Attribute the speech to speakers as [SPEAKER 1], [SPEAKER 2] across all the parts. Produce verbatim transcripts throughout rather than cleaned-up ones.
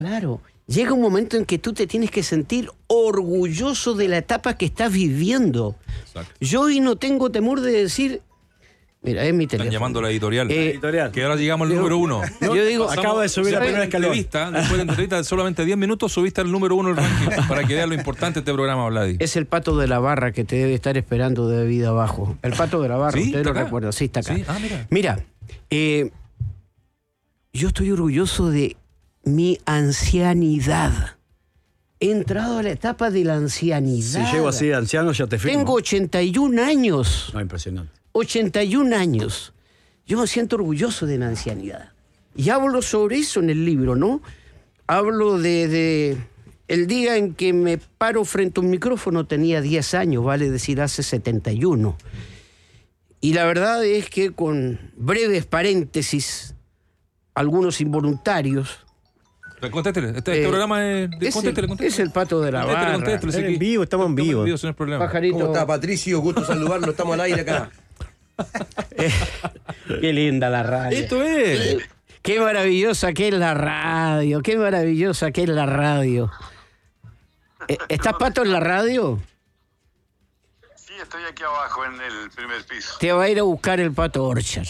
[SPEAKER 1] Claro, llega un momento en que tú te tienes que sentir orgulloso de la etapa que estás viviendo.
[SPEAKER 2] Exacto.
[SPEAKER 1] Yo hoy no tengo temor de decir... Mira, es mi teléfono.
[SPEAKER 2] Están llamando a la editorial.
[SPEAKER 1] Eh,
[SPEAKER 3] editorial.
[SPEAKER 2] Que ahora llegamos al
[SPEAKER 1] yo,
[SPEAKER 2] número uno.
[SPEAKER 1] No, yo digo,
[SPEAKER 3] acabo de subir la primera escalón.
[SPEAKER 2] Entrevista, después de entrevista de solamente diez minutos, subiste al número uno del ranking para que veas lo importante de este programa, Vladi.
[SPEAKER 1] es el Pato de la Barra que te debe estar esperando de vida abajo. El Pato de la Barra,
[SPEAKER 2] ¿Sí?
[SPEAKER 1] usted
[SPEAKER 2] ¿Está
[SPEAKER 1] lo
[SPEAKER 2] acá?
[SPEAKER 1] recuerda. Sí, está acá.
[SPEAKER 2] Sí, ah, mira.
[SPEAKER 1] Mira, eh, yo estoy orgulloso de mi ancianidad. He entrado a la etapa de la ancianidad.
[SPEAKER 3] Si llego así de anciano, ya te firmo.
[SPEAKER 1] Tengo ochenta y un años.
[SPEAKER 3] No, impresionante.
[SPEAKER 1] ochenta y un años. Yo me siento orgulloso de mi ancianidad. Y hablo sobre eso en el libro, ¿no? Hablo de, de el día en que me paro frente a un micrófono, tenía diez años, vale decir, hace setenta y uno. Y la verdad es que con breves paréntesis, algunos involuntarios...
[SPEAKER 2] Contéstele, este, este
[SPEAKER 1] Eh,
[SPEAKER 2] programa es...
[SPEAKER 1] es,
[SPEAKER 2] Contéstele,
[SPEAKER 1] el,
[SPEAKER 2] contéstele.
[SPEAKER 1] es el Pato de la
[SPEAKER 2] Contéstele,
[SPEAKER 1] Barra.
[SPEAKER 2] contéstele,
[SPEAKER 3] En
[SPEAKER 2] si aquí-
[SPEAKER 3] vivo, estamos en vivo.
[SPEAKER 2] Estamos en vivo, no es problema.
[SPEAKER 1] Pajarito.
[SPEAKER 4] ¿Cómo está, Patricio? Gusto saludarlo, estamos al aire acá.
[SPEAKER 1] Eh, qué linda la radio.
[SPEAKER 2] Esto es...
[SPEAKER 1] Qué maravillosa que es la radio, qué maravillosa que es la radio. Eh, ¿Estás, Pato, en la radio?
[SPEAKER 5] Sí, estoy aquí abajo en el primer piso.
[SPEAKER 1] Te va a ir a buscar el Pato Orchard.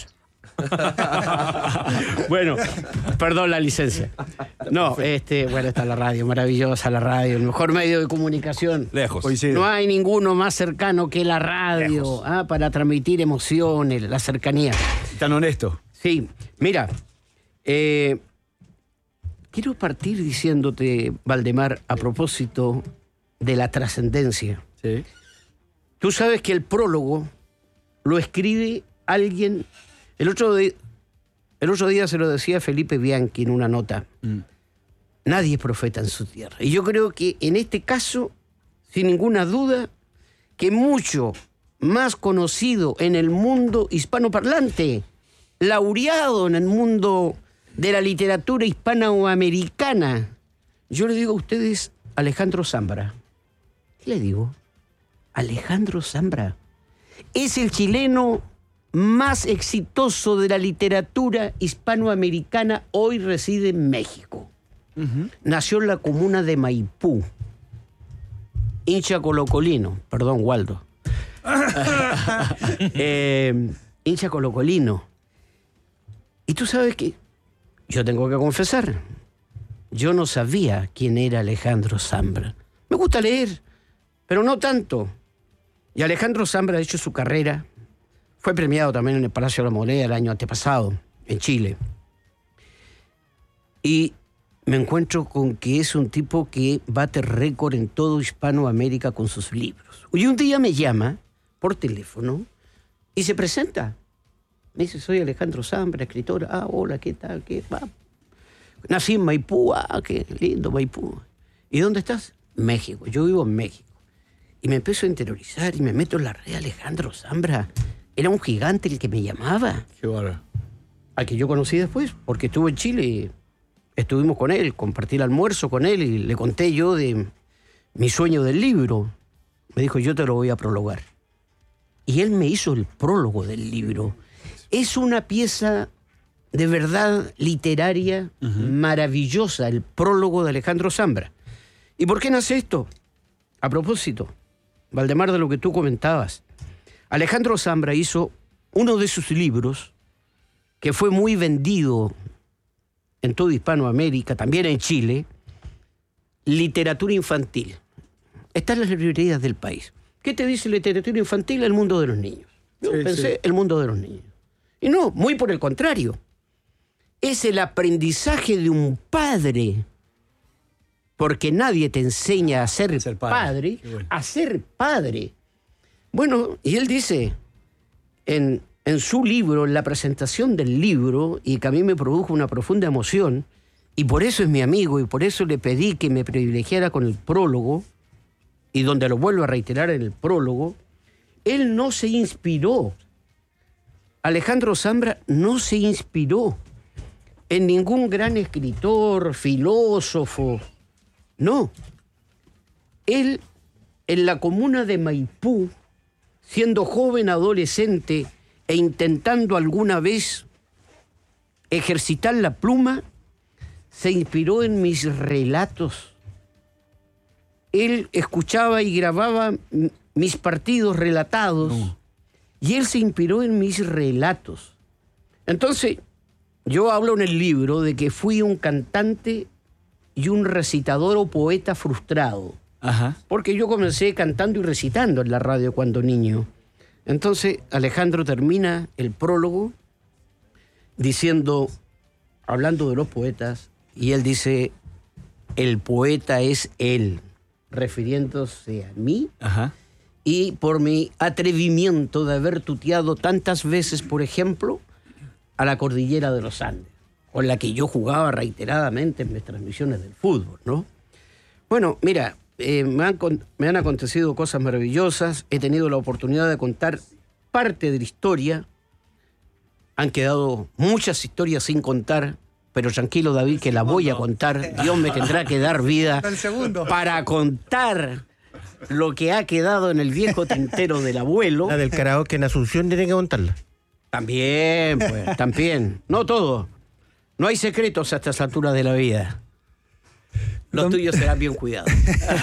[SPEAKER 1] Bueno, perdón la licencia. No, este, bueno, está la radio, maravillosa la radio, el mejor medio de comunicación.
[SPEAKER 2] Lejos.
[SPEAKER 3] Coincide.
[SPEAKER 1] No hay ninguno más cercano que la radio, ah, para transmitir emociones, la cercanía.
[SPEAKER 3] Tan honesto.
[SPEAKER 1] Sí, mira, eh, quiero partir diciéndote, Valdemar, a propósito de la trascendencia.
[SPEAKER 3] Sí.
[SPEAKER 1] Tú sabes que el prólogo lo escribe alguien... El otro, de, el otro día se lo decía Felipe Bianchi en una nota.
[SPEAKER 3] Mm.
[SPEAKER 1] Nadie es profeta en su tierra. Y yo creo que en este caso, sin ninguna duda, que mucho más conocido en el mundo hispanoparlante, laureado en el mundo de la literatura hispanoamericana, yo le digo a ustedes Alejandro Zambra. ¿Qué le digo? Alejandro Zambra. Es el chileno más exitoso de la literatura hispanoamericana, hoy reside en México. Uh-huh. Nació en la comuna de Maipú. Hincha colocolino, perdón, Waldo. eh, hincha colocolino. Y tú sabes que yo tengo que confesar, yo no sabía quién era Alejandro Zambra. Me gusta leer, pero no tanto. Y Alejandro Zambra ha hecho su carrera. Fue premiado también en el Palacio de la Moneda el año antepasado, en Chile. Y me encuentro con que es un tipo que bate récord en todo Hispanoamérica con sus libros. Y un día me llama por teléfono y se presenta. Me dice, soy Alejandro Zambra, escritor. Ah, hola, ¿qué tal? ¿Qué va? Nací en Maipú. Ah, qué lindo Maipú. ¿Y dónde estás? México. Yo vivo en México. Y me empiezo a interiorizar y me meto en la red. Alejandro Zambra era un gigante el que me llamaba.
[SPEAKER 3] Qué bárbaro.
[SPEAKER 1] Al que yo conocí después, porque estuve en Chile y estuvimos con él, compartí el almuerzo con él y le conté yo de mi sueño del libro. Me dijo, yo te lo voy a prologar. Y él me hizo el prólogo del libro. Es una pieza de verdad literaria uh-huh. maravillosa, el prólogo de Alejandro Zambra. ¿Y por qué nace esto? A propósito, Valdemar, de lo que tú comentabas, Alejandro Zambra hizo uno de sus libros que fue muy vendido en toda Hispanoamérica, también en Chile, literatura infantil. Está en las librerías del país. ¿Qué te dice literatura infantil? El mundo de los niños. Yo sí, pensé, sí. el mundo de los niños. Y no, muy por el contrario. Es el aprendizaje de un padre, porque nadie te enseña a ser, ser padre, padre bueno. a ser padre. Bueno, y él dice en, en su libro, en la presentación del libro, y que a mí me produjo una profunda emoción, y por eso es mi amigo, y por eso le pedí que me privilegiara con el prólogo, y donde lo vuelvo a reiterar en el prólogo, él no se inspiró, Alejandro Zambra no se inspiró en ningún gran escritor, filósofo, no. Él, en la comuna de Maipú, siendo joven adolescente e intentando alguna vez ejercitar la pluma, se inspiró en mis relatos. Él escuchaba y grababa mis partidos relatados no. y él se inspiró en mis relatos. Entonces, yo hablo en el libro de que fui un cantante y un recitador o poeta frustrado.
[SPEAKER 3] Ajá.
[SPEAKER 1] Porque yo comencé cantando y recitando en la radio cuando niño. Entonces, Alejandro termina el prólogo diciendo, hablando de los poetas, y él dice, el poeta es él, refiriéndose a mí.
[SPEAKER 3] Ajá.
[SPEAKER 1] Y por mi atrevimiento de haber tuteado tantas veces, por ejemplo, a la cordillera de los Andes, con la que yo jugaba reiteradamente en mis transmisiones del fútbol, ¿no? Bueno, mira, eh, me, han, me han acontecido cosas maravillosas, he tenido la oportunidad de contar parte de la historia, han quedado muchas historias sin contar, pero tranquilo, David, que la voy a contar. Dios me tendrá que dar vida para contar lo que ha quedado en el viejo tintero del abuelo.
[SPEAKER 6] La del karaoke en Asunción tiene que contarla.
[SPEAKER 1] También, pues, también. No todo. No hay secretos a estas alturas de la vida. Los Don... tuyos serán bien cuidados.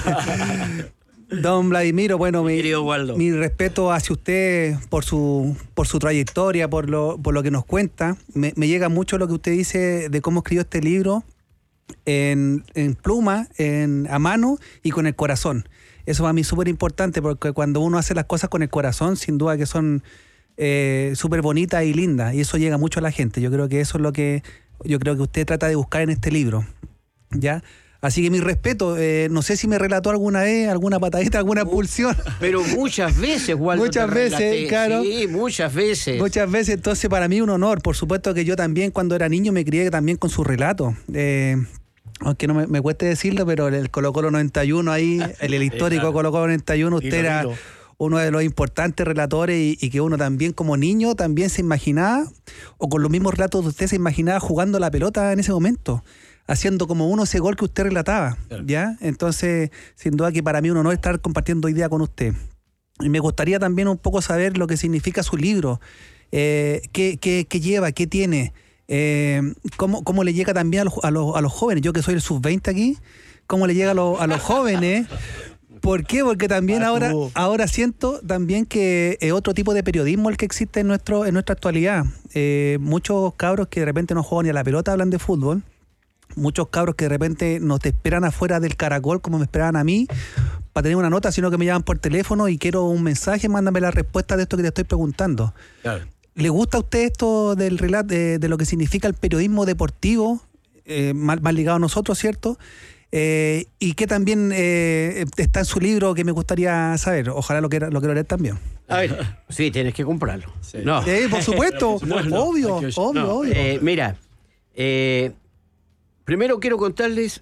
[SPEAKER 7] Don Vladimiro, bueno, mi,
[SPEAKER 1] mi,
[SPEAKER 7] mi respeto hacia usted por su por su trayectoria, por lo, por lo que nos cuenta. Me, me llega mucho lo que usted dice de cómo escribió este libro en, en pluma, en, a mano y con el corazón. Eso para mí es súper importante porque cuando uno hace las cosas con el corazón, sin duda que son eh, súper bonitas y lindas, y eso llega mucho a la gente. Yo creo que eso es lo que yo creo que usted trata de buscar en este libro, ¿ya? Así que mi respeto, eh, no sé si me relató alguna vez, alguna patadita, alguna expulsión.
[SPEAKER 1] Pero muchas veces, Waldo.
[SPEAKER 7] Muchas veces, relaté. Claro.
[SPEAKER 1] Sí, muchas veces.
[SPEAKER 7] Muchas veces, entonces para mí un honor. Por supuesto que yo también cuando era niño me crié también con su relato. Eh, aunque no me, me cueste decirlo, pero el Colo-Colo noventa y uno ahí, el, el histórico claro. Colo-Colo noventa y uno, usted hilo, era hilo. uno de los importantes relatores y, y que uno también como niño también se imaginaba, o con los mismos relatos de usted se imaginaba jugando la pelota en ese momento, haciendo como uno ese gol que usted relataba, claro. ¿ya? Entonces, sin duda que para mí un honor estar compartiendo idea con usted. Y me gustaría también un poco saber lo que significa su libro, eh, qué, qué, qué lleva, qué tiene, eh, cómo, cómo le llega también a los, a los, a los jóvenes. Yo que soy el sub veinte aquí, cómo le llega a, lo, a los jóvenes. ¿Por qué? Porque también ahora, ahora siento también que es otro tipo de periodismo el que existe en, nuestro, en nuestra actualidad. Eh, muchos cabros que de repente no juegan ni a la pelota hablan de fútbol. Muchos cabros que de repente no te esperan afuera del caracol como me esperaban a mí para tener una nota, sino que me llaman por teléfono y quiero un mensaje, mándame la respuesta de esto que te estoy preguntando. Claro. ¿Le gusta a usted esto del relato de, de lo que significa el periodismo deportivo, eh, más, más ligado a nosotros, ¿cierto? Eh, y que también eh, está en su libro que me gustaría saber. Ojalá lo quiera, lo quiero leer también.
[SPEAKER 1] A ver, sí, tienes que comprarlo.
[SPEAKER 7] Sí. No. Sí, por supuesto, no, no, obvio, obvio, no. obvio.
[SPEAKER 1] Eh, mira, eh, primero quiero contarles,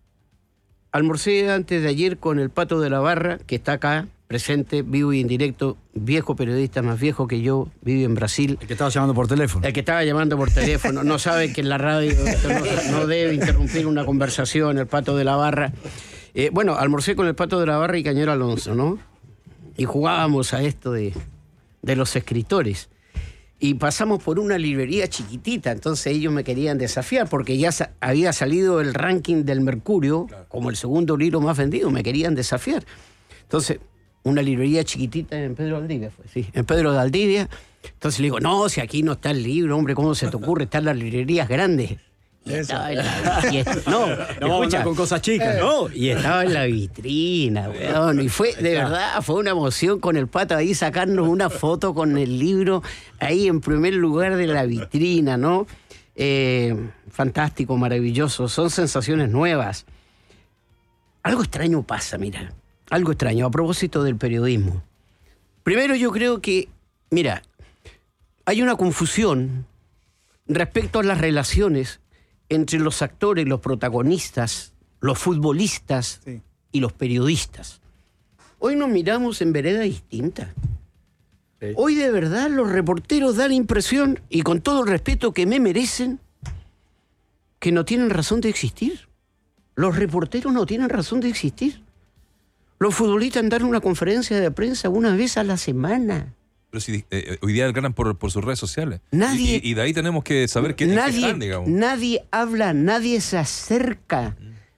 [SPEAKER 1] almorcé antes de ayer con el Pato de la Barra, que está acá, presente, vivo y en directo, viejo periodista, más viejo que yo, vive en Brasil.
[SPEAKER 3] El que estaba llamando por teléfono.
[SPEAKER 1] El que estaba llamando por teléfono. No sabe que en la radio esto no, no debe interrumpir una conversación, el Pato de la Barra. Eh, bueno, almorcé con el Pato de la Barra y Cañero Alonso, ¿no? Y jugábamos a esto de, de los escritores. Y pasamos por una librería chiquitita, entonces ellos me querían desafiar porque ya sa- había salido el ranking del Mercurio como el segundo libro más vendido, me querían desafiar. Entonces, una librería chiquitita en Pedro de Aldivia, fue, sí, en Pedro de Aldivia. Entonces le digo, no, si aquí no está el libro, hombre, ¿cómo se te ocurre? Están las librerías grandes. Y estaba en la, y est- no,
[SPEAKER 3] no
[SPEAKER 1] escucha,
[SPEAKER 3] con cosas chicas.
[SPEAKER 1] No, y estaba en la vitrina, weón. Y fue, de verdad, fue una emoción con el Pato ahí sacarnos una foto con el libro ahí en primer lugar de la vitrina, ¿no? Eh, fantástico, maravilloso. Son sensaciones nuevas. Algo extraño pasa, mira. Algo extraño a propósito del periodismo. Primero yo creo que, mira, hay una confusión respecto a las relaciones entre los actores, los protagonistas, los futbolistas sí. y los periodistas. Hoy nos miramos en vereda distinta. Sí. Hoy de verdad los reporteros dan la impresión, y con todo el respeto que me merecen, que no tienen razón de existir. Los reporteros no tienen razón de existir. Los futbolistas dan una conferencia de prensa una vez a la semana.
[SPEAKER 2] Pero si eh, hoy día ganan por, por sus redes sociales.
[SPEAKER 1] Nadie-
[SPEAKER 2] Y, y de ahí tenemos que saber qué, en qué
[SPEAKER 1] nadie,
[SPEAKER 2] están, digamos.
[SPEAKER 1] nadie habla, nadie se acerca.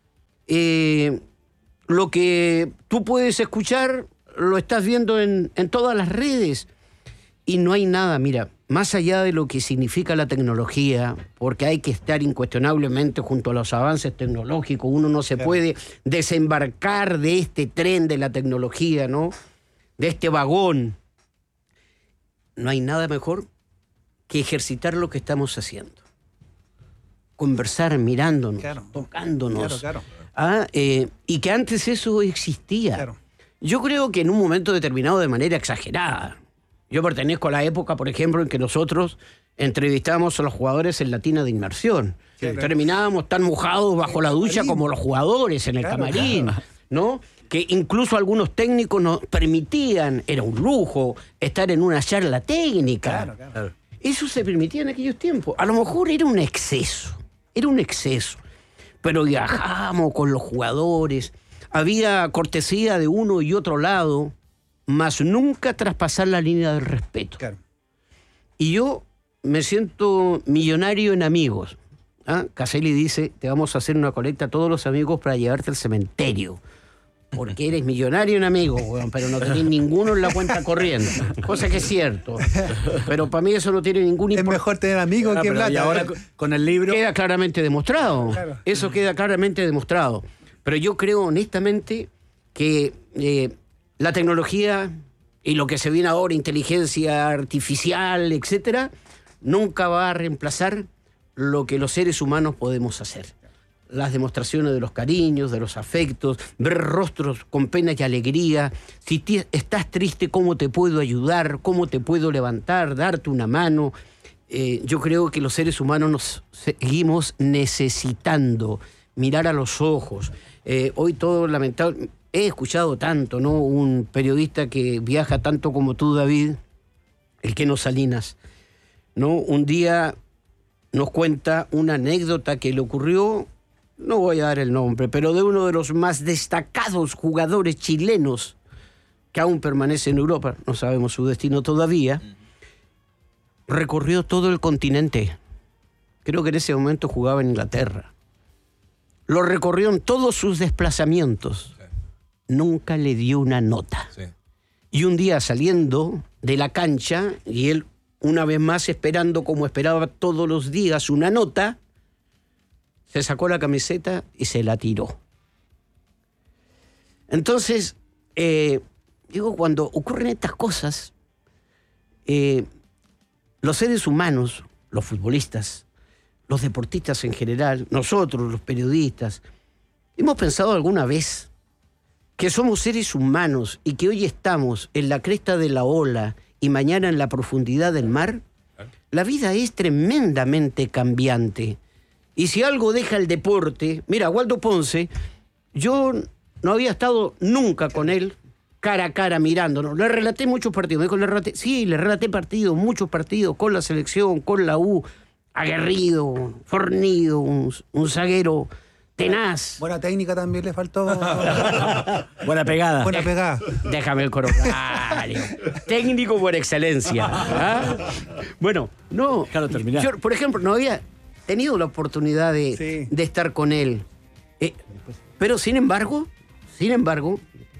[SPEAKER 1] Eh, lo que tú puedes escuchar lo estás viendo en, en todas las redes y no hay nada, mira, más allá de lo que significa la tecnología, porque hay que estar incuestionablemente junto a los avances tecnológicos, uno no se puede desembarcar de este tren de la tecnología, ¿no? De este vagón. No hay nada mejor que ejercitar lo que estamos haciendo. Conversar, mirándonos,
[SPEAKER 7] Claro.
[SPEAKER 1] tocándonos.
[SPEAKER 7] Claro, claro.
[SPEAKER 1] Ah, eh, y que antes eso existía.
[SPEAKER 7] Claro.
[SPEAKER 1] Yo creo que en un momento determinado de manera exagerada. Yo pertenezco a la época, por ejemplo, en que nosotros entrevistábamos a los jugadores en la tina de inmersión.
[SPEAKER 7] Claro.
[SPEAKER 1] Terminábamos tan mojados bajo la ducha
[SPEAKER 7] camarín.
[SPEAKER 1] como los jugadores en el
[SPEAKER 7] Claro,
[SPEAKER 1] camarín, ¿no? Que incluso algunos técnicos nos permitían, era un lujo, estar en una charla técnica.
[SPEAKER 7] Claro, claro.
[SPEAKER 3] Claro.
[SPEAKER 1] Eso se permitía en aquellos tiempos. A lo mejor era un exceso, era un exceso. Pero viajábamos con los jugadores, había cortesía de uno y otro lado, mas nunca traspasar la línea del respeto.
[SPEAKER 7] Claro.
[SPEAKER 1] Y yo me siento millonario en amigos. ¿Ah? Caselli dice, te vamos a hacer una colecta a todos los amigos para llevarte al cementerio. Porque eres millonario en amigos, weón, pero no tenés ninguno en la cuenta corriente. Cosa que es cierto. Pero para mí eso no tiene ningún
[SPEAKER 7] Es
[SPEAKER 1] importancia.
[SPEAKER 7] mejor tener amigos
[SPEAKER 3] Ah,
[SPEAKER 7] que
[SPEAKER 3] pero
[SPEAKER 7] plata.
[SPEAKER 3] y ahora con- con el libro.
[SPEAKER 1] Queda claramente demostrado.
[SPEAKER 7] Claro.
[SPEAKER 1] Eso queda claramente demostrado. Pero yo creo honestamente que eh, la tecnología y lo que se viene ahora, inteligencia artificial, etcétera, nunca va a reemplazar lo que los seres humanos podemos hacer. Las demostraciones de los cariños, de los afectos, ver rostros con pena y alegría. Si ti- estás triste, ¿cómo te puedo ayudar? ¿Cómo te puedo levantar? Darte una mano. Eh, yo creo que los seres humanos nos seguimos necesitando mirar a los ojos. Eh, hoy todo lamentable. He escuchado tanto, ¿no? Un periodista que viaja tanto como tú, David, el Keno Salinas, ¿no? Un día nos cuenta una anécdota que le ocurrió, no voy a dar el nombre, pero de uno de los más destacados jugadores chilenos que aún permanece en Europa, no sabemos su destino todavía, recorrió todo el continente. Creo que en ese momento jugaba en Inglaterra. Lo recorrió en todos sus desplazamientos. Nunca le dio una nota.
[SPEAKER 2] Sí.
[SPEAKER 1] Y un día saliendo de la cancha, y él una vez más esperando como esperaba todos los días una nota, se sacó la camiseta y se la tiró. Entonces, eh, digo, cuando ocurren estas cosas, eh, los seres humanos, los futbolistas, los deportistas en general, nosotros, los periodistas, hemos pensado alguna vez que somos seres humanos y que hoy estamos en la cresta de la ola y mañana en la profundidad del mar. La vida es tremendamente cambiante. Y si algo deja el deporte... Mira, Waldo Ponce, yo no había estado nunca con él cara a cara mirándonos. Le relaté muchos partidos. Me dijo, le relaté, sí, le relaté partidos, muchos partidos, con la selección, con la U, aguerrido, fornido, un, un zaguero tenaz.
[SPEAKER 7] Buena técnica también le faltó.
[SPEAKER 3] Buena pegada.
[SPEAKER 7] Buena pegada.
[SPEAKER 1] Déjame el corolario. Técnico por excelencia. ¿Ah? Bueno, no.
[SPEAKER 3] Déjalo terminar.
[SPEAKER 1] Yo, por ejemplo, no había tenido la oportunidad de,
[SPEAKER 7] Sí.
[SPEAKER 1] de estar con él. Eh, pero sin embargo, sin embargo,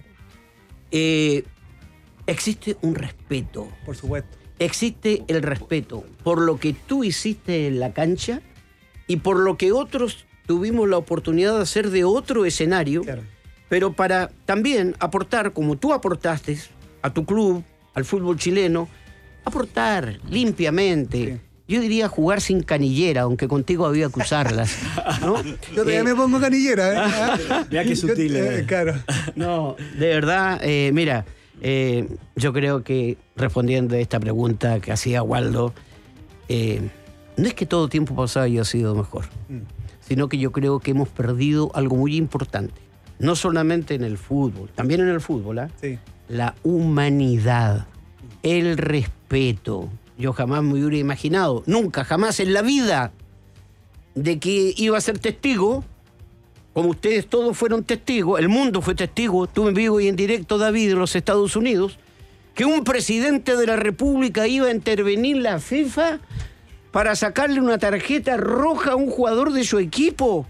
[SPEAKER 1] eh, existe un respeto.
[SPEAKER 7] Por supuesto.
[SPEAKER 1] Existe el respeto por lo que tú hiciste en la cancha y por lo que otros tuvimos la oportunidad de hacer de otro escenario,
[SPEAKER 7] Claro.
[SPEAKER 1] pero para también aportar, como tú aportaste a tu club, al fútbol chileno, aportar limpiamente.
[SPEAKER 7] Sí.
[SPEAKER 1] Yo diría jugar sin canillera, aunque contigo había que usarlas, ¿no?
[SPEAKER 7] Yo todavía
[SPEAKER 1] Eh,
[SPEAKER 7] me pongo canillera, ¿eh? Ah.
[SPEAKER 3] Mirá qué sutil,
[SPEAKER 7] Yo-
[SPEAKER 3] eh.
[SPEAKER 7] eh, Claro.
[SPEAKER 1] No, de verdad, eh, mira, eh, yo creo que respondiendo a esta pregunta que hacía Waldo, eh, no es que todo tiempo pasado haya sido mejor, sino que yo creo que hemos perdido algo muy importante. No solamente en el fútbol, también en el fútbol, ¿ah?
[SPEAKER 7] Sí.
[SPEAKER 1] La humanidad, el respeto. Yo jamás me hubiera imaginado, nunca, jamás en la vida, de que iba a ser testigo, como ustedes todos fueron testigos, el mundo fue testigo, tú en vivo y en directo, David, en los Estados Unidos, que un presidente de la República iba a intervenir la FIFA para sacarle una tarjeta roja a un jugador de su equipo?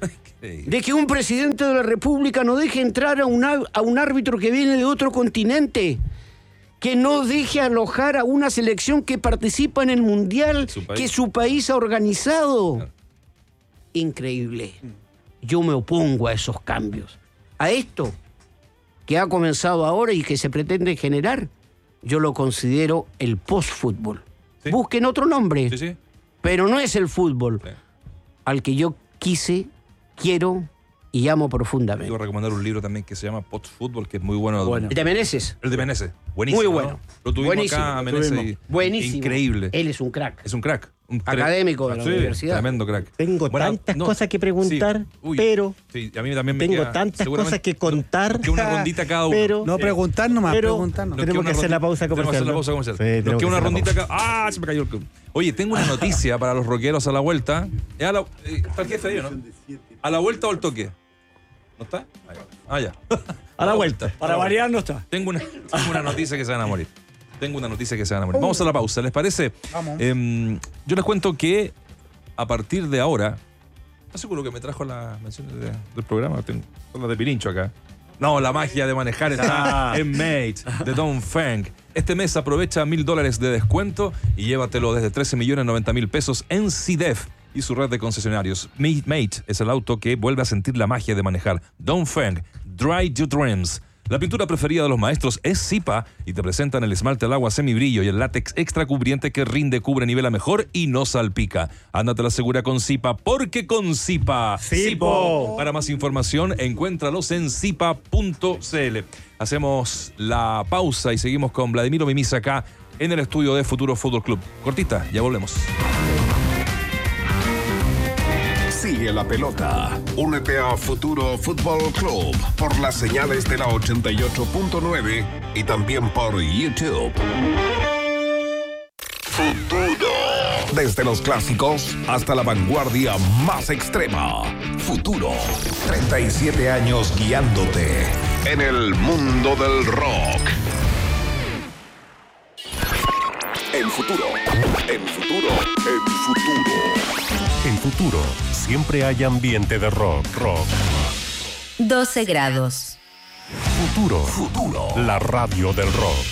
[SPEAKER 1] De que un presidente de la República no deje entrar a un, a un árbitro que viene de otro continente, que no deje alojar a una selección que participa en el Mundial ¿Su que su país ha organizado. Claro. Increíble. Yo me opongo a esos cambios. A esto que ha comenzado ahora y que se pretende generar, yo lo considero el post-fútbol. ¿Sí? Busquen otro nombre, sí, sí. pero no es el fútbol sí. al que yo quise, quiero y amo profundamente.
[SPEAKER 2] Quiero recomendar un libro también que se llama Post-Fútbol, que es muy bueno.
[SPEAKER 1] bueno. ¿El de Meneses?
[SPEAKER 2] El de Meneses. Buenísimo.
[SPEAKER 1] Muy bueno.
[SPEAKER 2] ¿no? Lo tuvimos Buenísimo. acá a Meneses. Y,
[SPEAKER 1] Buenísimo.
[SPEAKER 2] Increíble.
[SPEAKER 1] Él es un crack.
[SPEAKER 2] Es un crack. Un
[SPEAKER 1] académico de la
[SPEAKER 2] sí,
[SPEAKER 1] universidad.
[SPEAKER 2] Tremendo crack.
[SPEAKER 6] Tengo bueno, tantas no, cosas que preguntar, sí. Uy, pero
[SPEAKER 2] sí, a mí también me
[SPEAKER 6] tengo
[SPEAKER 2] queda,
[SPEAKER 6] tantas cosas que contar.
[SPEAKER 2] Que una rondita cada uno.
[SPEAKER 7] Pero, no preguntar nomás,
[SPEAKER 6] pero,
[SPEAKER 7] preguntar nomás.
[SPEAKER 6] Tenemos que hacer la pausa comercial.
[SPEAKER 2] Tenemos que hacer la pausa comercial.
[SPEAKER 6] Sí,
[SPEAKER 2] Nos queda una rondita cada... ¡Ah! Se me cayó el club. Oye, tengo una noticia para los rockeros a la vuelta. ¿Es a la... ¿Está el jefe ahí o no? ¿A la vuelta o al toque? ¿No está? Ah, ya.
[SPEAKER 3] A la vuelta. Para variar no está.
[SPEAKER 2] Tengo una, tengo una noticia que se van a morir. Tengo una noticia que se van a morir. Vamos a la pausa, ¿les parece?
[SPEAKER 7] Vamos.
[SPEAKER 2] Eh, yo les cuento que a partir de ahora, ¿estás seguro que me trajo las menciones de, del programa? Tengo las de Pirincho acá. No, la magia de manejar está en Mate, de Don Feng. Este mes aprovecha mil dólares de descuento y llévatelo desde trece millones noventa mil pesos en C D E F y su red de concesionarios. Mate es el auto que vuelve a sentir la magia de manejar. Don Feng, Dry Your Dreams. La pintura preferida de los maestros es Zipa y te presentan el esmalte al agua semibrillo y el látex extra cubriente que rinde, cubre, nivela mejor y no salpica. Ándate la segura con Zipa, porque con Zipa.
[SPEAKER 6] ¡Zipo!
[SPEAKER 2] Para más información, encuéntralos en zipa punto c l. Hacemos la pausa y seguimos con Vladimiro Mimisa acá en el estudio de Futuro Fútbol Club. Cortita, ya volvemos.
[SPEAKER 8] Sigue la pelota. Únete a Futuro Fútbol Club por las señales de la ochenta y ocho punto nueve y también por YouTube. Futuro. Desde los clásicos hasta la vanguardia más extrema. Futuro. treinta y siete años guiándote en el mundo del rock. El futuro. El futuro. El futuro.
[SPEAKER 9] En Futuro siempre hay ambiente de rock, rock.
[SPEAKER 10] doce grados.
[SPEAKER 9] Futuro, Futuro, la radio del rock.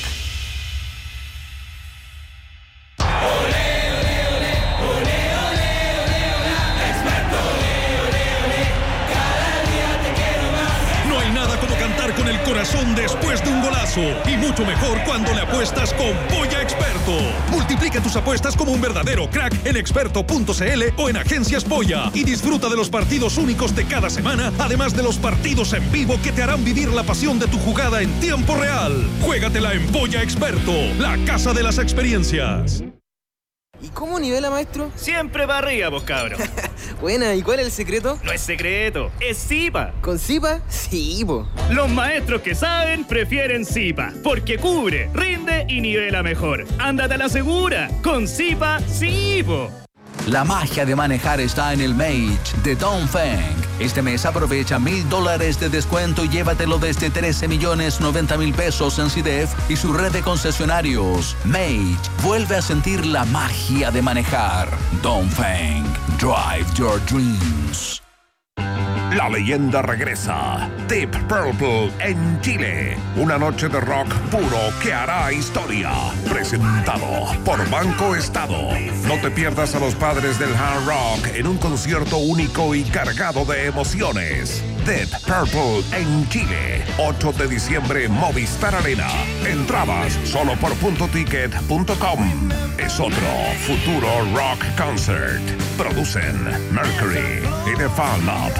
[SPEAKER 11] No hay nada como cantar con el corazón después de un golazo. Y mucho mejor cuando le apuestas con Polla Experto. Multiplica tus apuestas como un verdadero crack en experto punto c l o en Agencias Polla. Y disfruta de los partidos únicos de cada semana, además de los partidos en vivo que te harán vivir la pasión de tu jugada en tiempo real. Juégatela en Polla Experto, la casa de las experiencias.
[SPEAKER 12] ¿Y cómo nivela, maestro?
[SPEAKER 13] Siempre para arriba, pues, cabro.
[SPEAKER 12] Buena, ¿y cuál es el secreto?
[SPEAKER 13] No es secreto, es Zipa.
[SPEAKER 12] ¿Con Zipa? Sí, po.
[SPEAKER 13] Los maestros que saben prefieren Zipa, porque cubre, rinde y nivela mejor. Ándate a la segura, con Zipa, sí, po.
[SPEAKER 14] La magia de manejar está en el Mate de Don Feng. Este mes aprovecha mil dólares de descuento y llévatelo desde trece millones noventa mil pesos en C D E F y su red de concesionarios. Mate vuelve a sentir la magia de manejar. Don Feng, drive your dreams.
[SPEAKER 8] La leyenda regresa. Deep Purple en Chile. Una noche de rock puro que hará historia. Presentado por Banco Estado. No te pierdas a los padres del hard rock en un concierto único y cargado de emociones. Deep Purple en Chile. ocho de diciembre, Movistar Arena. Entradas solo por punto ticket punto com. Es otro Futuro Rock Concert. Producen Mercury y The Fan Lab.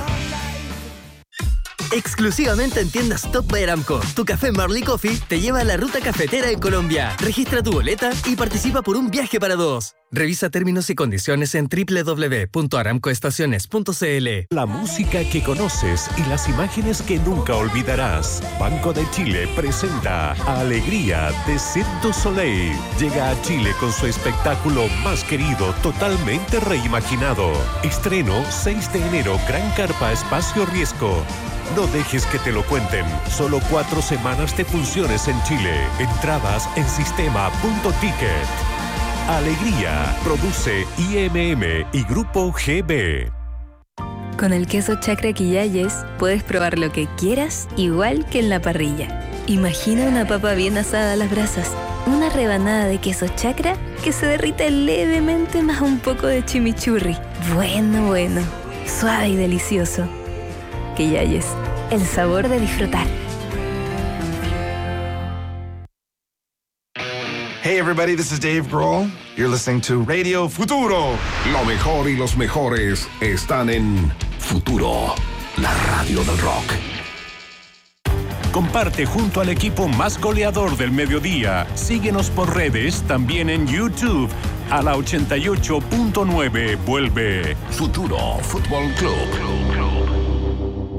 [SPEAKER 15] Exclusivamente en tiendas Top by Aramco, tu café Marley Coffee te lleva a la ruta cafetera en Colombia. Registra tu boleta y participa por un viaje para dos. Revisa términos y condiciones en doble u doble u doble u punto aramcoestaciones punto c l.
[SPEAKER 9] La música que conoces y las imágenes que nunca olvidarás. Banco de Chile presenta Alegría de Cirque du Soleil. Llega a Chile con su espectáculo más querido, totalmente reimaginado. Estreno seis de enero, Gran Carpa Espacio Riesgo. No dejes que te lo cuenten. Solo cuatro semanas de funciones en Chile. Entradas en sistema punto ticket. Alegría. Produce I M M y Grupo G B.
[SPEAKER 16] Con el queso Chacra Quillayes puedes probar lo que quieras, igual que en la parrilla. Imagina una papa bien asada a las brasas, una rebanada de queso Chacra que se derrite levemente más un poco de chimichurri. Bueno, bueno, suave y delicioso. Quillayes, el sabor de disfrutar.
[SPEAKER 17] Hey everybody, this is Dave Grohl. You're listening to Radio Futuro.
[SPEAKER 8] Lo mejor y los mejores están en Futuro, la radio del rock.
[SPEAKER 9] Comparte junto al equipo más goleador del mediodía. Síguenos por redes, también en YouTube. A la ochenta y ocho punto nueve vuelve
[SPEAKER 8] Futuro Fútbol Club.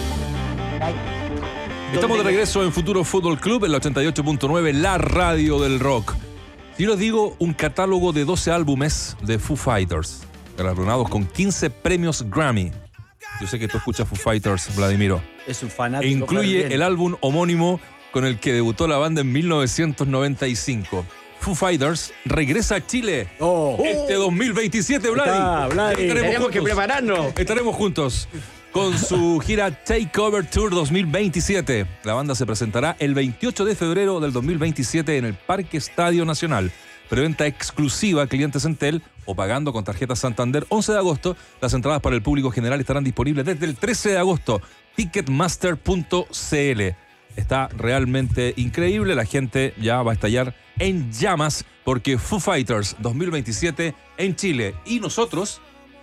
[SPEAKER 2] Estamos de regreso en Futuro Fútbol Club, en la ochenta y ocho punto nueve, la radio del rock. Yo les digo un catálogo de doce álbumes de Foo Fighters, galardonados con quince premios Grammy. Yo sé que tú escuchas Foo Fighters, Vladimiro.
[SPEAKER 3] Es un fanático.
[SPEAKER 2] Incluye el álbum homónimo con el que debutó la banda en mil novecientos noventa y cinco. Foo Fighters regresa a Chile
[SPEAKER 3] oh.
[SPEAKER 2] este dos mil veintisiete, Vladi.
[SPEAKER 1] Vladi. Tenemos que prepararnos.
[SPEAKER 2] Estaremos juntos con su gira Takeover Tour dos mil veintisiete. La banda se presentará el veintiocho de febrero del dos mil veintisiete en el Parque Estadio Nacional. Preventa exclusiva a clientes Entel o pagando con tarjeta Santander. once de agosto. Las entradas para el público general estarán disponibles desde el trece de agosto. Ticketmaster punto c l. Está realmente increíble. La gente ya va a estallar en llamas porque Foo Fighters dos mil veintisiete en Chile. Y nosotros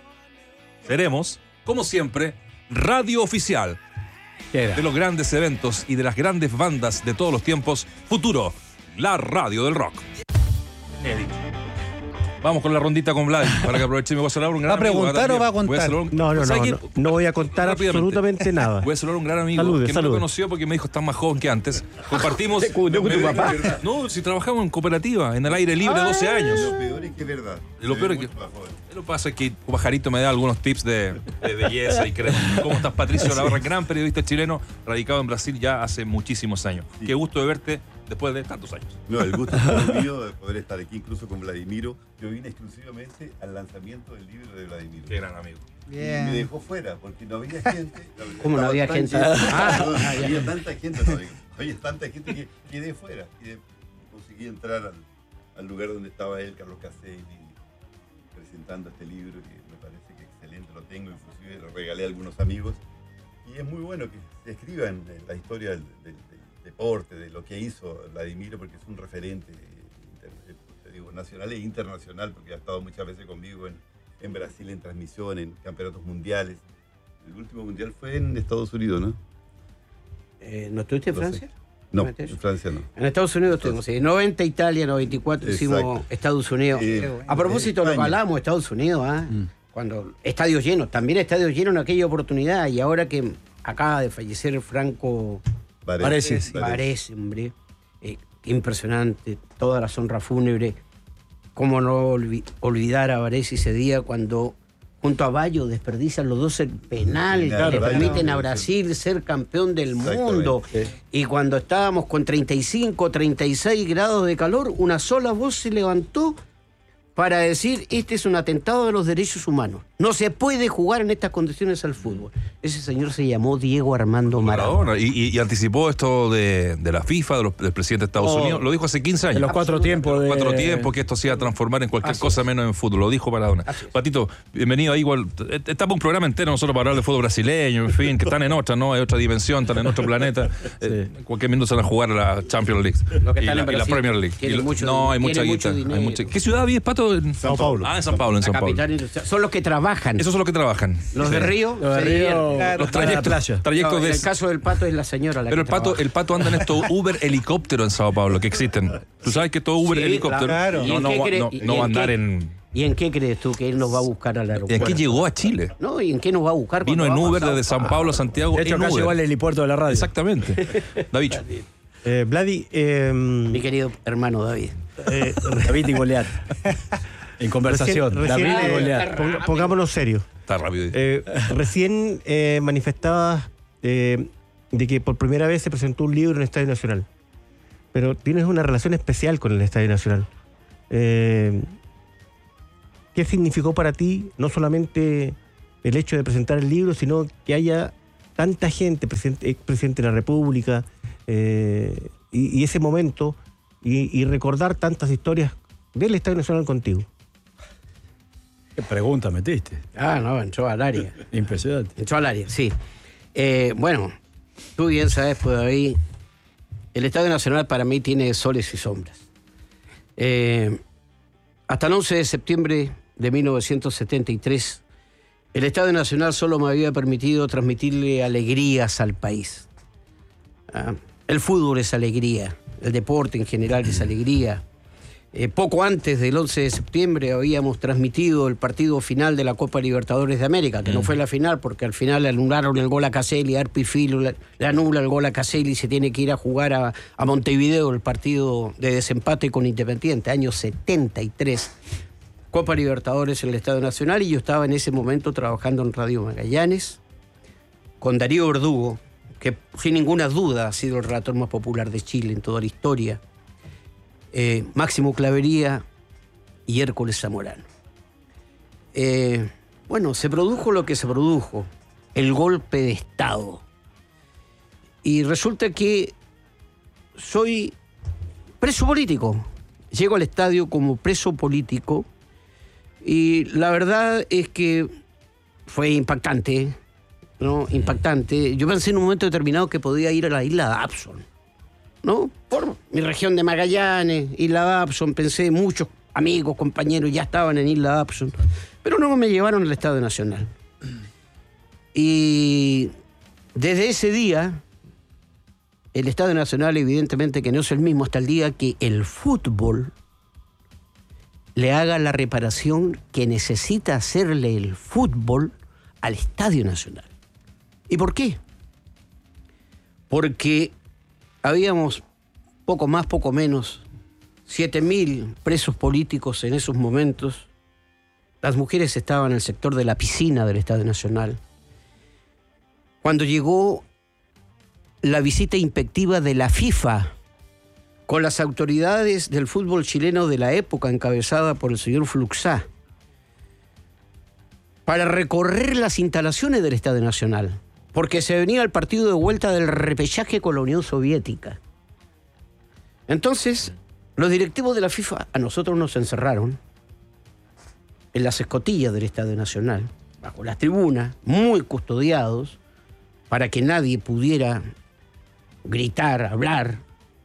[SPEAKER 2] seremos, como siempre, radio oficial de los grandes eventos y de las grandes bandas de todos los tiempos. Futuro, la radio del rock. Edith. Vamos con la rondita con Vlad para que aproveche y me voy a saludar un gran
[SPEAKER 6] ¿Va a preguntar
[SPEAKER 2] amigo,
[SPEAKER 6] o va a contar?
[SPEAKER 2] A un...
[SPEAKER 6] No, no, no,
[SPEAKER 2] que...
[SPEAKER 6] no. No voy a contar absolutamente nada.
[SPEAKER 2] Voy a saludar a un gran amigo
[SPEAKER 6] salude,
[SPEAKER 2] que
[SPEAKER 6] salude.
[SPEAKER 2] me conoció porque me dijo está más joven que antes. Compartimos.
[SPEAKER 6] ¿De, de, de tu papá?
[SPEAKER 2] No, si trabajamos en cooperativa, en el aire libre,
[SPEAKER 6] ah,
[SPEAKER 2] doce años.
[SPEAKER 18] Lo peor es que es verdad.
[SPEAKER 2] Lo peor es que. Lo que pasa es que Pajarito me da algunos tips de, de belleza y crema. ¿Cómo estás, Patricio Lavarra? Gran periodista chileno, radicado en Brasil ya hace muchísimos años. Sí. Qué gusto de verte después de tantos años.
[SPEAKER 18] No, el gusto es mío de poder estar aquí, incluso con Vladimiro. Yo vine exclusivamente al lanzamiento del libro de Vladimiro.
[SPEAKER 2] Qué gran amigo.
[SPEAKER 18] Bien. Y me dejó fuera porque no había gente.
[SPEAKER 1] ¿Cómo no había gente?
[SPEAKER 18] Ah, no había tanta gente, no digo. Había tanta gente que quedé fuera. Y conseguí entrar al, al lugar donde estaba él, Carlos Caselli, presentando este libro que me parece que excelente, lo tengo, inclusive lo regalé a algunos amigos. Y es muy bueno que se escriba en la historia del, del, del deporte, de lo que hizo Vladimiro, porque es un referente inter, te digo, nacional e internacional, porque ha estado muchas veces conmigo en, en Brasil, en transmisión, en campeonatos mundiales. El último mundial fue en Estados Unidos, ¿no?
[SPEAKER 1] Eh, ¿No estuviste en
[SPEAKER 18] no
[SPEAKER 1] Francia?
[SPEAKER 18] Sé. No, en Francia no.
[SPEAKER 1] En Estados Unidos estuvimos, sí. noventa Italia, noventa y cuatro hicimos Exacto. Estados Unidos. Eh, a propósito, eh, lo que hablábamos, Estados Unidos, ¿eh? mm. cuando estadios llenos, también estadios llenos en aquella oportunidad, y ahora que acaba de fallecer Franco
[SPEAKER 18] Parece,
[SPEAKER 1] parece, hombre, eh, impresionante, toda la honra fúnebre. Cómo no olvi olvidar a Varese ese día cuando junto a Bayo desperdician los dos el penal claro, que le permiten a Brasil ser campeón del mundo. Sí. Y cuando estábamos con treinta y cinco, treinta y seis grados de calor, una sola voz se levantó para decir, este es un atentado de los derechos humanos. No se puede jugar en estas condiciones al fútbol. Ese señor se llamó Diego Armando Maradona.
[SPEAKER 2] Y, y, y anticipó esto de, de la FIFA, de los, del presidente de Estados oh, Unidos. Lo dijo hace quince años.
[SPEAKER 3] De los cuatro tiempos. De...
[SPEAKER 2] Los cuatro tiempos, que esto se iba a transformar en cualquier Así cosa es. menos en fútbol. Lo dijo Maradona. Patito, bienvenido ahí. Igual, estamos un programa entero nosotros para hablar de fútbol brasileño, en fin, que están en otra, ¿no? Hay otra dimensión, están en otro planeta. Sí. Eh, en cualquier minuto se van a jugar a la Champions League. Lo que y, la, y la Premier League. Y lo,
[SPEAKER 1] mucho,
[SPEAKER 2] no, hay mucha guita. Hay mucha... ¿Qué ciudad vives, Pato?
[SPEAKER 1] Sao Paulo.
[SPEAKER 2] Ah, en San Paulo, en San Paulo.
[SPEAKER 1] Son los que trabajan.
[SPEAKER 2] Esos son los que trabajan.
[SPEAKER 1] Los de Río,
[SPEAKER 3] los, de Río,
[SPEAKER 1] claro,
[SPEAKER 2] los trayectos, trayectos
[SPEAKER 1] no,
[SPEAKER 2] de...
[SPEAKER 1] En el caso del Pato es la señora la
[SPEAKER 2] Pero
[SPEAKER 1] que
[SPEAKER 2] el pato,
[SPEAKER 1] trabaja.
[SPEAKER 2] el Pato anda en estos Uber helicóptero en Sao Paulo, que existen. Tú sabes que todo Uber
[SPEAKER 1] sí,
[SPEAKER 2] helicóptero
[SPEAKER 1] claro.
[SPEAKER 2] no, no, no, no va a andar
[SPEAKER 1] qué,
[SPEAKER 2] en...
[SPEAKER 1] ¿Y en qué crees tú que él nos va a buscar al aeropuerto?
[SPEAKER 2] ¿Y en qué llegó a Chile?
[SPEAKER 1] No, ¿y en qué nos va a buscar?
[SPEAKER 2] Vino en Uber desde San Pablo a Santiago.
[SPEAKER 3] De hecho, acá llegó al helipuerto de la radio.
[SPEAKER 2] Exactamente. David.
[SPEAKER 6] Eh, Vladi. Eh,
[SPEAKER 1] Mi querido hermano David.
[SPEAKER 3] Eh, David y Goliat. En conversación.
[SPEAKER 6] Recién,
[SPEAKER 3] David
[SPEAKER 6] recién,
[SPEAKER 3] y Goliat.
[SPEAKER 6] Pongámonos serios.
[SPEAKER 2] Está rápido.
[SPEAKER 6] Eh, recién eh, manifestabas eh, de que por primera vez se presentó un libro en el Estadio Nacional. Pero tienes una relación especial con el Estadio Nacional. Eh, ¿Qué significó para ti no solamente el hecho de presentar el libro, sino que haya tanta gente, presidente, expresidente de la República, eh, y, y ese momento, y, y recordar tantas historias del Estadio Nacional contigo?
[SPEAKER 3] ¿Qué pregunta metiste?
[SPEAKER 1] Ah, no, entró al área.
[SPEAKER 3] Impresionante.
[SPEAKER 1] Entró al área, sí. Eh, bueno, tú bien sabes, pues ahí, el Estadio Nacional para mí tiene soles y sombras. Eh, hasta el once de septiembre de mil novecientos setenta y tres, el Estadio Nacional solo me había permitido transmitirle alegrías al país. Ah, el fútbol es alegría, el deporte en general es alegría. Eh, poco antes del once de septiembre habíamos transmitido el partido final de la Copa Libertadores de América, que mm. no fue la final porque al final le anularon el gol a Caselli, Arpi Filo le, le anula el gol a Caselli y se tiene que ir a jugar a, a Montevideo el partido de desempate con Independiente, año setenta y tres. Copa Libertadores en el Estadio Nacional, y yo estaba en ese momento trabajando en Radio Magallanes con Darío Verdugo, que sin ninguna duda ha sido el relator más popular de Chile en toda la historia. Eh, Máximo Clavería y Hércules Zamorano. Eh, bueno, se produjo lo que se produjo, el golpe de Estado. Y resulta que soy preso político. Llego al estadio como preso político y la verdad es que fue impactante, ¿no? Impactante. Yo pensé en un momento determinado que podía ir a la isla de Abson, ¿no? Por mi región de Magallanes, Isla Dabson, pensé, muchos amigos, compañeros ya estaban en Isla Dabson, pero no me llevaron al Estadio Nacional. Y desde ese día, el Estadio Nacional evidentemente que no es el mismo hasta el día que el fútbol le haga la reparación que necesita hacerle el fútbol al Estadio Nacional. ¿Y por qué? Porque habíamos poco más, poco menos, siete mil presos políticos en esos momentos. Las mujeres estaban en el sector de la piscina del Estadio Nacional. Cuando llegó la visita inspectiva de la FIFA con las autoridades del fútbol chileno de la época, encabezada por el señor Fluxá, para recorrer las instalaciones del Estadio Nacional, porque se venía el partido de vuelta del repechaje con la Unión Soviética. Entonces, los directivos de la FIFA a nosotros nos encerraron en las escotillas del Estadio Nacional, bajo las tribunas, muy custodiados, para que nadie pudiera gritar, hablar.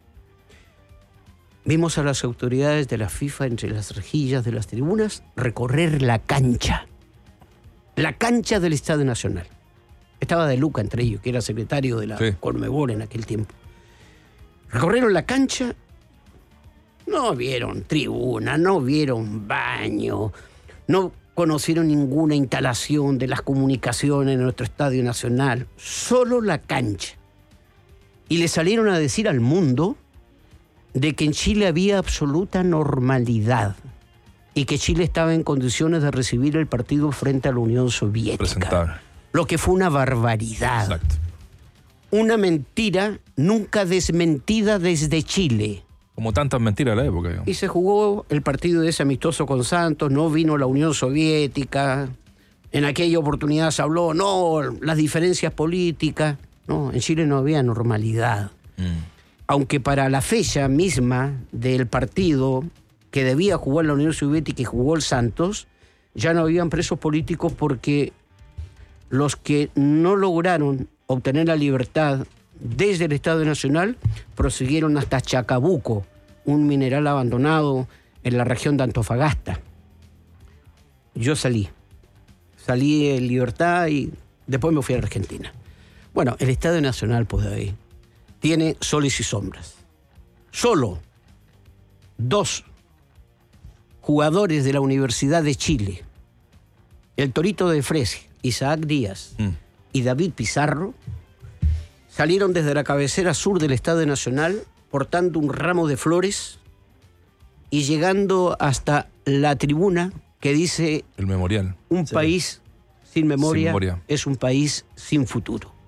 [SPEAKER 1] Vimos a las autoridades de la FIFA entre las rejillas de las tribunas recorrer la cancha, la cancha del Estadio Nacional. Estaba De Luca entre ellos, que era secretario de la sí. Conmebol en aquel tiempo. Recorrieron la cancha, no vieron tribuna, no vieron baño, no conocieron ninguna instalación de las comunicaciones en nuestro Estadio Nacional, solo la cancha. Y le salieron a decir al mundo de que en Chile había absoluta normalidad y que Chile estaba en condiciones de recibir el partido frente a la Unión Soviética. Presentable. Lo que fue una barbaridad. Exacto. Una mentira nunca desmentida desde Chile.
[SPEAKER 2] Como tantas mentiras de la época. Digamos.
[SPEAKER 1] Y se jugó el partido de ese amistoso con Santos, no vino la Unión Soviética, en aquella oportunidad se habló, no, las diferencias políticas, no, en Chile no había normalidad. Mm. Aunque para la fecha misma del partido que debía jugar la Unión Soviética y jugó el Santos, ya no habían presos políticos porque los que no lograron obtener la libertad desde el Estadio Nacional prosiguieron hasta Chacabuco, un mineral abandonado en la región de Antofagasta. Yo salí, salí en libertad y después me fui a la Argentina. Bueno, el Estadio Nacional, pues de ahí, tiene soles y sombras. Solo dos jugadores de la Universidad de Chile, el Torito de Fresi, Isaac Díaz mm. y David Pizarro, salieron desde la cabecera sur del Estadio Nacional portando un ramo de flores y llegando hasta la tribuna que dice...
[SPEAKER 2] El memorial.
[SPEAKER 1] Un
[SPEAKER 2] sí.
[SPEAKER 1] país sin memoria,
[SPEAKER 2] sin memoria
[SPEAKER 1] es un país sin futuro.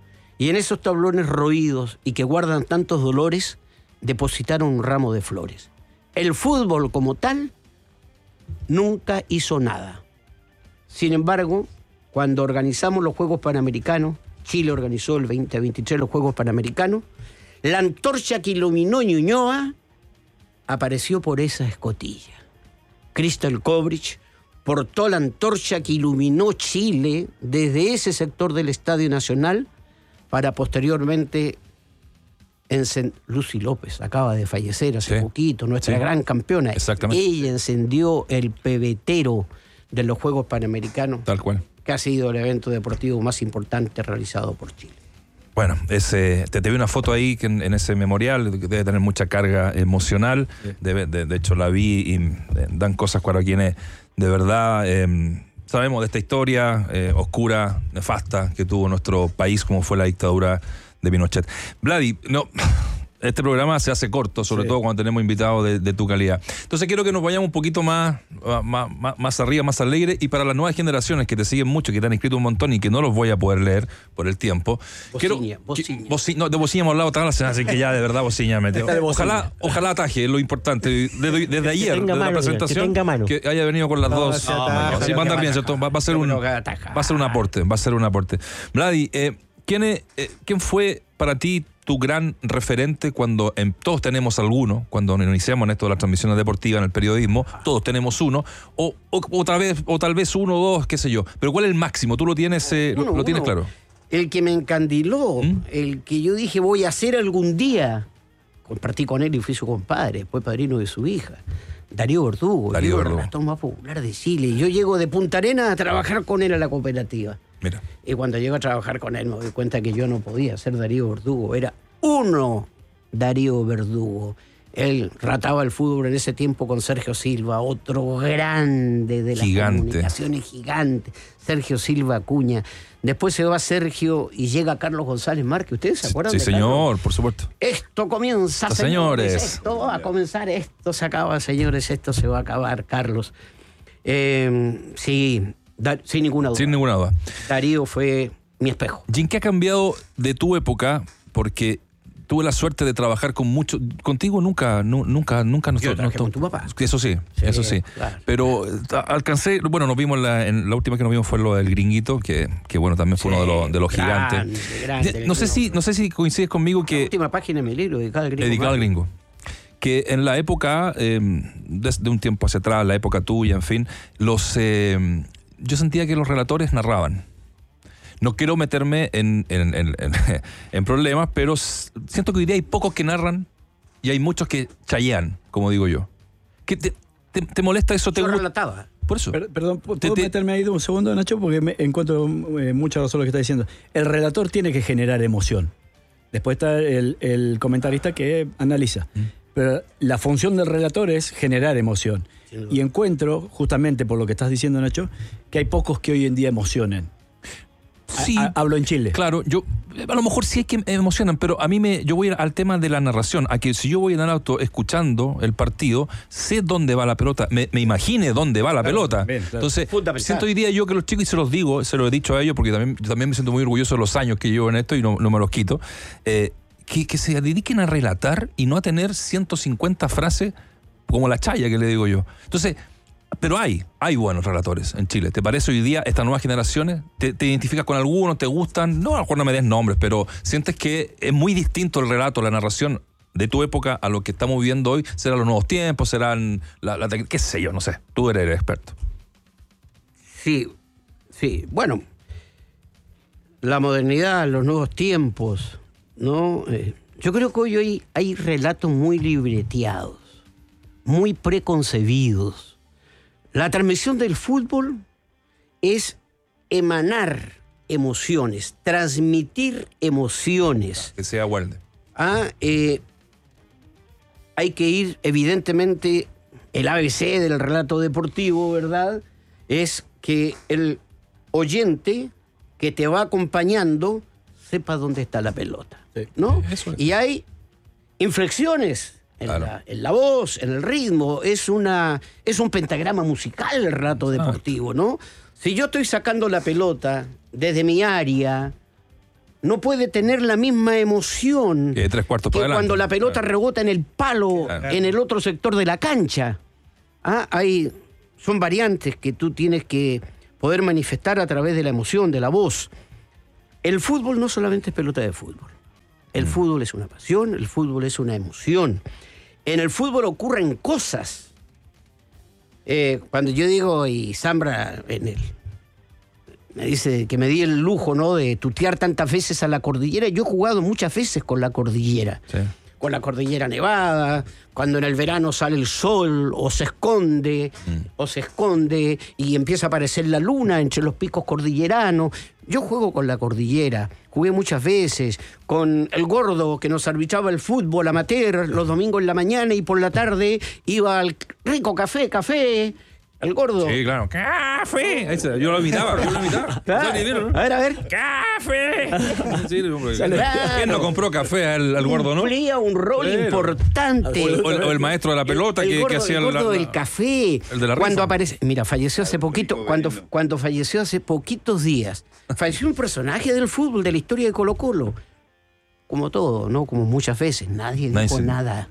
[SPEAKER 1] Y en esos tablones roídos y que guardan tantos dolores, depositaron un ramo de flores. El fútbol como tal nunca hizo nada. Sin embargo, cuando organizamos los Juegos Panamericanos, Chile organizó el veinte veintitrés los Juegos Panamericanos, la antorcha que iluminó Ñuñoa apareció por esa escotilla. Crystal Coverage portó la antorcha que iluminó Chile desde ese sector del Estadio Nacional para posteriormente encender. Lucy López acaba de fallecer hace sí. poquito, nuestra sí. gran campeona.
[SPEAKER 2] Exactamente.
[SPEAKER 1] Ella encendió el pebetero de los Juegos Panamericanos.
[SPEAKER 2] Tal cual.
[SPEAKER 1] Que ha sido el evento deportivo más importante realizado por Chile.
[SPEAKER 2] Bueno, ese, te, te vi una foto ahí que en, en ese memorial, que debe tener mucha carga emocional. Sí. De, de, de hecho, la vi y eh, dan cosas para quienes de verdad eh, sabemos de esta historia eh, oscura, nefasta que tuvo nuestro país, como fue la dictadura de Pinochet. Vladi, no, este programa se hace corto, sobre sí. todo cuando tenemos invitados de, de tu calidad. Entonces quiero que nos vayamos un poquito más, más, más, más arriba, más alegre, y para las nuevas generaciones que te siguen mucho, que te han escrito un montón y que no los voy a poder leer por el tiempo.
[SPEAKER 1] Bociña, bociña.
[SPEAKER 2] Boci, no, de Bociña hemos hablado toda la semana, así que ya de verdad Bociña me tengo. Ojalá, ojalá ataje, es lo importante. Desde, desde ayer, desde mano, la presentación, que, que haya venido con las no, dos. No, no, sí, va a andar bien, ¿cierto? Va, va, a ser un, va a ser un aporte, va a ser un aporte. Vladi, eh, ¿quién, es, eh, ¿quién fue para ti tu gran referente cuando en, todos tenemos alguno, cuando iniciamos en esto de las transmisiones deportivas, en el periodismo, todos tenemos uno, o, o, o, tal vez, o tal vez uno o dos, qué sé yo, pero ¿cuál es el máximo? ¿Tú lo tienes, eh, uno, lo, lo tienes
[SPEAKER 1] uno,
[SPEAKER 2] claro?
[SPEAKER 1] El que me encandiló, ¿Mm? el que yo dije voy a hacer algún día, compartí con él y fui su compadre, fue padrino de su hija, Darío Verdugo,
[SPEAKER 2] Darío
[SPEAKER 1] el
[SPEAKER 2] Verdugo.
[SPEAKER 1] relatón más popular de Chile. Yo llego de Punta Arenas a trabajar con él a la cooperativa.
[SPEAKER 2] Mira.
[SPEAKER 1] Y cuando llego a trabajar con él me doy cuenta que yo no podía ser Darío Verdugo, era uno Darío Verdugo. Él rataba el fútbol en ese tiempo con Sergio Silva, otro grande de las
[SPEAKER 2] gigante.
[SPEAKER 1] comunicaciones, gigante, Sergio Silva Acuña. Después se va Sergio y llega Carlos González Márquez. ¿Ustedes se acuerdan
[SPEAKER 2] sí,
[SPEAKER 1] de
[SPEAKER 2] señor,
[SPEAKER 1] Carlos?
[SPEAKER 2] Por supuesto.
[SPEAKER 1] Esto comienza,
[SPEAKER 2] Los
[SPEAKER 1] señores.
[SPEAKER 2] señores.
[SPEAKER 1] Esto va a comenzar, esto se acaba, señores, esto se va a acabar, Carlos. Eh, sí, da, sin ninguna duda.
[SPEAKER 2] Sin ninguna duda.
[SPEAKER 1] Darío fue mi espejo.
[SPEAKER 2] ¿Y en qué ha cambiado de tu época? Porque tuve la suerte de trabajar con mucho. Contigo nunca, nu, nunca, nunca
[SPEAKER 1] Yo
[SPEAKER 2] nosotros.
[SPEAKER 1] trabajé con tu papá.
[SPEAKER 2] Eso sí,
[SPEAKER 1] Sí,
[SPEAKER 2] eso sí.
[SPEAKER 1] claro.
[SPEAKER 2] Pero a- alcancé, bueno, nos vimos la, en la última que nos vimos fue lo del Gringuito, que, que bueno, también fue
[SPEAKER 1] Sí,
[SPEAKER 2] uno de los, de los
[SPEAKER 1] grande,
[SPEAKER 2] gigantes.
[SPEAKER 1] grande,
[SPEAKER 2] De- no sé
[SPEAKER 1] gringo.
[SPEAKER 2] si, no sé si coincides conmigo
[SPEAKER 1] La
[SPEAKER 2] que
[SPEAKER 1] última página de mi libro dedicada al gringo.
[SPEAKER 2] dedicado al
[SPEAKER 1] Márquez.
[SPEAKER 2] gringo. Que en la época, eh, desde un tiempo hacia atrás, la época tuya, en fin, los eh, yo sentía que los relatores narraban. No quiero meterme en, en, en, en, en problemas, pero s- siento que hoy día hay pocos que narran y hay muchos que chayean, como digo yo. ¿Qué te, te, te molesta eso? ¿Te
[SPEAKER 1] Yo
[SPEAKER 2] gusta?
[SPEAKER 1] relataba.
[SPEAKER 2] Por eso.
[SPEAKER 3] Per- perdón, ¿puedo
[SPEAKER 2] Te- te-
[SPEAKER 3] meterme ahí de un segundo, Nacho? Porque me encuentro eh, mucha razón lo que está diciendo. El relator tiene que generar emoción. Después está el, el comentarista que analiza.
[SPEAKER 2] Mm.
[SPEAKER 3] Pero la función del relator es generar emoción.
[SPEAKER 1] Sin duda.
[SPEAKER 3] Y encuentro, justamente por lo que estás diciendo, Nacho, que hay pocos que hoy en día emocionen. A-
[SPEAKER 2] Sí.
[SPEAKER 3] a- hablo en Chile.
[SPEAKER 2] Claro, yo a lo mejor sí es que me emocionan, pero a mí me yo voy al tema de la narración, a que si yo voy en el auto escuchando el partido, sé dónde va la pelota, me, me imagine dónde va la
[SPEAKER 3] Claro,
[SPEAKER 2] pelota.
[SPEAKER 3] también, claro.
[SPEAKER 2] Entonces,
[SPEAKER 1] Fundamental.
[SPEAKER 2] siento hoy día yo que los chicos, y se los digo, se lo he dicho a ellos, porque también, yo también me siento muy orgulloso de los años que llevo en esto y no, no me los quito, eh, que, que se dediquen a relatar y no a tener ciento cincuenta frases como la chaya que le digo yo. Entonces, pero hay, hay buenos relatores en Chile. ¿Te parece hoy día estas nuevas generaciones? ¿Te, te identificas con alguno? ¿Te gustan? No, a lo mejor no me des nombres, pero sientes que es muy distinto el relato, la narración de tu época a lo que estamos viviendo hoy. ¿Serán los nuevos tiempos? ¿Serán la, la tec- qué sé yo? No sé. Tú eres el experto.
[SPEAKER 1] Sí, sí. Bueno, la modernidad, los nuevos tiempos, ¿no? Eh, yo creo que hoy, hoy hay relatos muy libreteados, muy preconcebidos. La transmisión del fútbol es emanar emociones, transmitir emociones.
[SPEAKER 2] Que sea Walde.
[SPEAKER 1] Ah, eh, hay que ir, evidentemente, el A B C del relato deportivo, ¿verdad? Es que el oyente que te va acompañando sepa dónde está la pelota, ¿no?
[SPEAKER 2] Eso es.
[SPEAKER 1] Y hay inflexiones en,
[SPEAKER 2] Claro.
[SPEAKER 1] la, en la voz, en el ritmo. Es, una, es un pentagrama musical el relato deportivo, ¿no? Si yo estoy sacando la pelota desde mi área, no puede tener la misma emoción
[SPEAKER 2] que tres cuartos
[SPEAKER 1] que
[SPEAKER 2] para adelante.
[SPEAKER 1] cuando la pelota
[SPEAKER 2] Claro.
[SPEAKER 1] rebota en el palo,
[SPEAKER 2] Claro.
[SPEAKER 1] en el otro sector de la cancha. Ah, hay, son variantes que tú tienes que poder manifestar a través de la emoción, de la voz. El fútbol no solamente es pelota de fútbol. El mm. fútbol es una pasión, el fútbol es una emoción. En el fútbol ocurren cosas. Eh, cuando yo digo, y Zambra en el, me dice que me di el lujo, ¿no?, de tutear tantas veces a la cordillera. Yo he jugado muchas veces con la cordillera.
[SPEAKER 2] Sí. Con
[SPEAKER 1] la cordillera nevada, cuando en el verano sale el sol o se esconde, mm. o se esconde y empieza a aparecer la luna entre los picos cordilleranos. Yo juego con la cordillera, jugué muchas veces con el gordo que nos arbitraba el fútbol amateur los domingos en la mañana y por la tarde iba al rico café, café, el gordo.
[SPEAKER 2] Sí, claro. ¡Café! Ese, yo lo imitaba, yo lo imitaba.
[SPEAKER 1] Ah,
[SPEAKER 2] ¿no?
[SPEAKER 1] A ver, a ver.
[SPEAKER 2] ¡Café! Sí, hombre, ¿quién no compró café al, al gordo, no?
[SPEAKER 1] Cumplía un rol
[SPEAKER 2] Pero,
[SPEAKER 1] importante.
[SPEAKER 2] O el, o el maestro de la pelota
[SPEAKER 1] el, el
[SPEAKER 2] que,
[SPEAKER 1] gordo,
[SPEAKER 2] que hacía
[SPEAKER 1] el gordo
[SPEAKER 2] la,
[SPEAKER 1] del café.
[SPEAKER 2] El de la
[SPEAKER 1] cuando
[SPEAKER 2] risa.
[SPEAKER 1] aparece, mira, falleció hace poquito, cuando, cuando falleció hace poquitos días. Falleció un personaje del fútbol, de la historia de Colo-Colo. Como todo, ¿no? Como muchas veces, nadie dijo
[SPEAKER 2] Nice.
[SPEAKER 1] nada.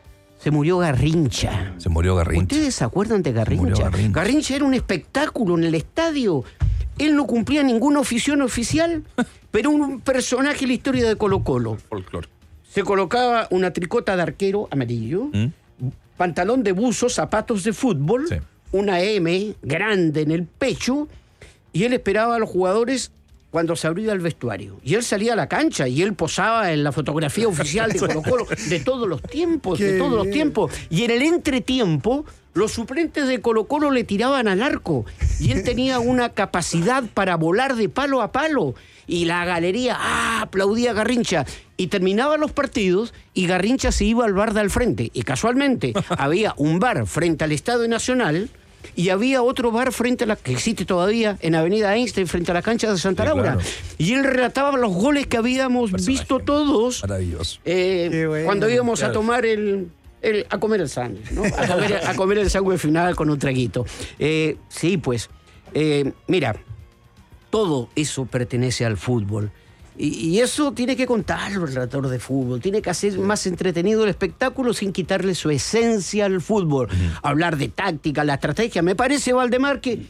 [SPEAKER 1] Se murió Garrincha.
[SPEAKER 2] Se murió Garrincha.
[SPEAKER 1] ¿Ustedes se acuerdan de Garrincha?
[SPEAKER 2] Garrincha.
[SPEAKER 1] Garrincha era un espectáculo en el estadio. Él no cumplía ninguna ofición oficial, pero un personaje en la historia de Colo-Colo.
[SPEAKER 2] Folclore.
[SPEAKER 1] Se colocaba una tricota de arquero amarillo,
[SPEAKER 2] ¿Mm?
[SPEAKER 1] pantalón de buzo, zapatos de fútbol,
[SPEAKER 2] Sí.
[SPEAKER 1] una M grande en el pecho, y él esperaba a los jugadores cuando se abría el vestuario. Y él salía a la cancha y él posaba en la fotografía oficial de Colo-Colo de todos los tiempos, de
[SPEAKER 7] Qué
[SPEAKER 1] todos los
[SPEAKER 7] bien.
[SPEAKER 1] tiempos. Y en el entretiempo, los suplentes de Colo-Colo le tiraban al arco. Y él tenía una capacidad para volar de palo a palo. Y la galería, ¡ah!, aplaudía a Garrincha. Y terminaban los partidos y Garrincha se iba al bar de al frente. Y casualmente había un bar frente al Estadio Nacional y había otro bar frente a la que existe todavía en Avenida Einstein, frente a la cancha de Santa
[SPEAKER 2] Sí,
[SPEAKER 1] Laura.
[SPEAKER 2] claro.
[SPEAKER 1] Y él relataba los goles que habíamos
[SPEAKER 2] Personaje.
[SPEAKER 1] visto todos
[SPEAKER 2] Maravilloso.
[SPEAKER 1] eh,
[SPEAKER 7] Qué bueno.
[SPEAKER 1] cuando íbamos
[SPEAKER 2] Claro.
[SPEAKER 1] a tomar el, el- a comer el sándwich, ¿no? A comer, a comer el sándwich final con un traguito. Eh, sí, pues, eh, mira, todo eso pertenece al fútbol. Y, y eso tiene que contarlo el relator de fútbol. Tiene que hacer más entretenido el espectáculo sin quitarle su esencia al fútbol. Hablar de táctica, la estrategia. Me parece, Valdemar, que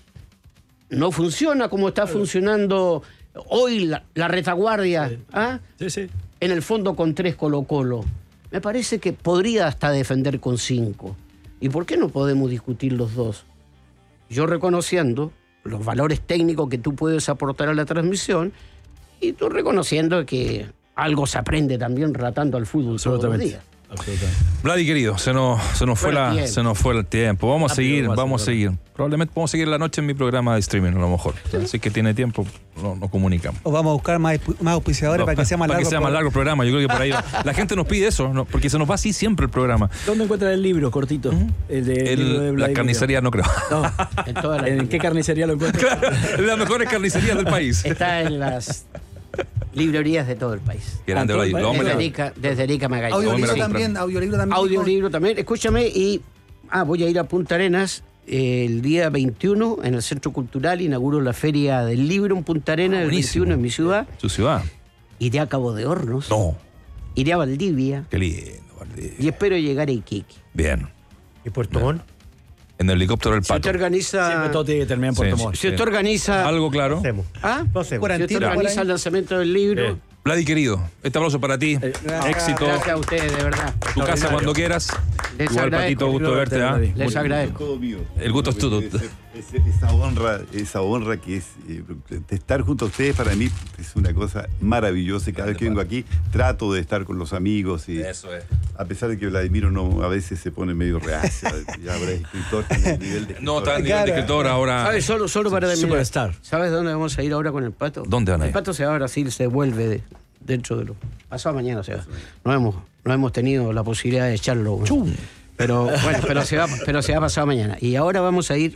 [SPEAKER 1] no funciona como está funcionando hoy la, la retaguardia. ¿Ah?
[SPEAKER 3] Sí, sí.
[SPEAKER 1] En el fondo con tres Colo-Colo. Me parece que podría hasta defender con cinco. ¿Y por qué no podemos discutir los dos? Yo reconociendo los valores técnicos que tú puedes aportar a la transmisión y tú reconociendo que algo se aprende también relatando al fútbol todos los días.
[SPEAKER 3] Absolutamente.
[SPEAKER 2] Vladi, querido, se nos, se nos fue
[SPEAKER 1] Fuera
[SPEAKER 2] la,
[SPEAKER 1] tiempo.
[SPEAKER 2] se nos fue el tiempo. Vamos a
[SPEAKER 3] Rápido,
[SPEAKER 2] seguir,
[SPEAKER 3] vas a
[SPEAKER 2] vamos a
[SPEAKER 3] ver.
[SPEAKER 2] seguir. Probablemente podemos seguir la noche en mi programa de streaming, a lo mejor. Así que tiene tiempo, no- nos comunicamos.
[SPEAKER 7] O vamos a buscar más, más auspiciadores
[SPEAKER 2] No,
[SPEAKER 7] para que sea más
[SPEAKER 2] para
[SPEAKER 7] largo.
[SPEAKER 2] que sea más largo el programa. Yo creo que por ahí va. La gente nos pide eso, ¿no? Porque se nos va así siempre el programa.
[SPEAKER 3] ¿Dónde encuentran el libro cortito? El de,
[SPEAKER 2] El-
[SPEAKER 3] libro de
[SPEAKER 2] la
[SPEAKER 3] Vladimir.
[SPEAKER 2] carnicería no creo.
[SPEAKER 3] No.
[SPEAKER 1] En, todas las-
[SPEAKER 3] ¿En qué carnicería lo encuentran?
[SPEAKER 2] Las mejores carnicerías del país.
[SPEAKER 1] Está en las librerías de todo el país.
[SPEAKER 2] Qué grande, Vladi. Lo vamos a
[SPEAKER 1] Desde
[SPEAKER 2] meter.
[SPEAKER 1] Arica, desde Arica a Magallanes.
[SPEAKER 7] Audiolibro
[SPEAKER 2] Vamos a
[SPEAKER 7] también, audiolibro también.
[SPEAKER 1] Audiolibro también. Escúchame y ah, voy a ir a Punta Arenas eh, el día veintiuno en el Centro Cultural. Inauguro la Feria del Libro en Punta Arenas
[SPEAKER 2] Ah,
[SPEAKER 1] el
[SPEAKER 2] buenísimo.
[SPEAKER 1] veintiuno en mi ciudad.
[SPEAKER 2] Su ciudad.
[SPEAKER 1] Iré a Cabo de Hornos.
[SPEAKER 2] No.
[SPEAKER 1] Iré a Valdivia
[SPEAKER 2] Qué lindo, Valdivia.
[SPEAKER 1] y espero llegar a Iquique.
[SPEAKER 2] Bien.
[SPEAKER 6] ¿Y Puerto Montt?
[SPEAKER 2] En el helicóptero del
[SPEAKER 1] Si usted
[SPEAKER 2] pato.
[SPEAKER 1] organiza...
[SPEAKER 3] Siempre todo tiene que terminar en
[SPEAKER 2] Sí,
[SPEAKER 3] Puerto
[SPEAKER 2] sí.
[SPEAKER 3] Montt.
[SPEAKER 1] Si usted organiza...
[SPEAKER 2] Algo claro.
[SPEAKER 6] Hacemos.
[SPEAKER 1] ¿Ah?
[SPEAKER 6] Lo hacemos.
[SPEAKER 1] Si usted
[SPEAKER 7] Cuarentena por
[SPEAKER 1] organiza
[SPEAKER 7] ahí.
[SPEAKER 1] el lanzamiento del libro...
[SPEAKER 2] Eh, Vladi, querido, este aplauso para ti. Éxito.
[SPEAKER 1] Gracias a ustedes, de verdad.
[SPEAKER 2] Tu casa cuando quieras.
[SPEAKER 1] Les
[SPEAKER 2] Igual,
[SPEAKER 1] agradezco.
[SPEAKER 2] Patito, gusto verte. ¿ah?
[SPEAKER 1] Les agradezco.
[SPEAKER 18] Todo mío.
[SPEAKER 2] El gusto es tuyo.
[SPEAKER 18] Ese- ese- esa honra, esa honra que es eh, de estar junto a ustedes para mí es una cosa maravillosa. Y cada vez que vengo aquí trato de estar con los amigos y
[SPEAKER 2] Eso es.
[SPEAKER 18] a pesar de que Vladimiro no a veces se pone medio reacio, ya habrá escritor con el nivel de
[SPEAKER 2] No,
[SPEAKER 18] escritor.
[SPEAKER 2] está en nivel de escritor ahora.
[SPEAKER 1] ¿Sabes? Solo, solo para terminar.
[SPEAKER 3] Superstar.
[SPEAKER 1] ¿Sabes dónde vamos a ir ahora con el Pato?
[SPEAKER 2] ¿Dónde van a ir?
[SPEAKER 1] El Pato se va a Brasil, se vuelve de- dentro de lo... Pasado mañana se va. No hemos, no hemos tenido la posibilidad de echarlo. bueno. Pero bueno, pero se, va, pero se va pasado mañana. Y ahora vamos a ir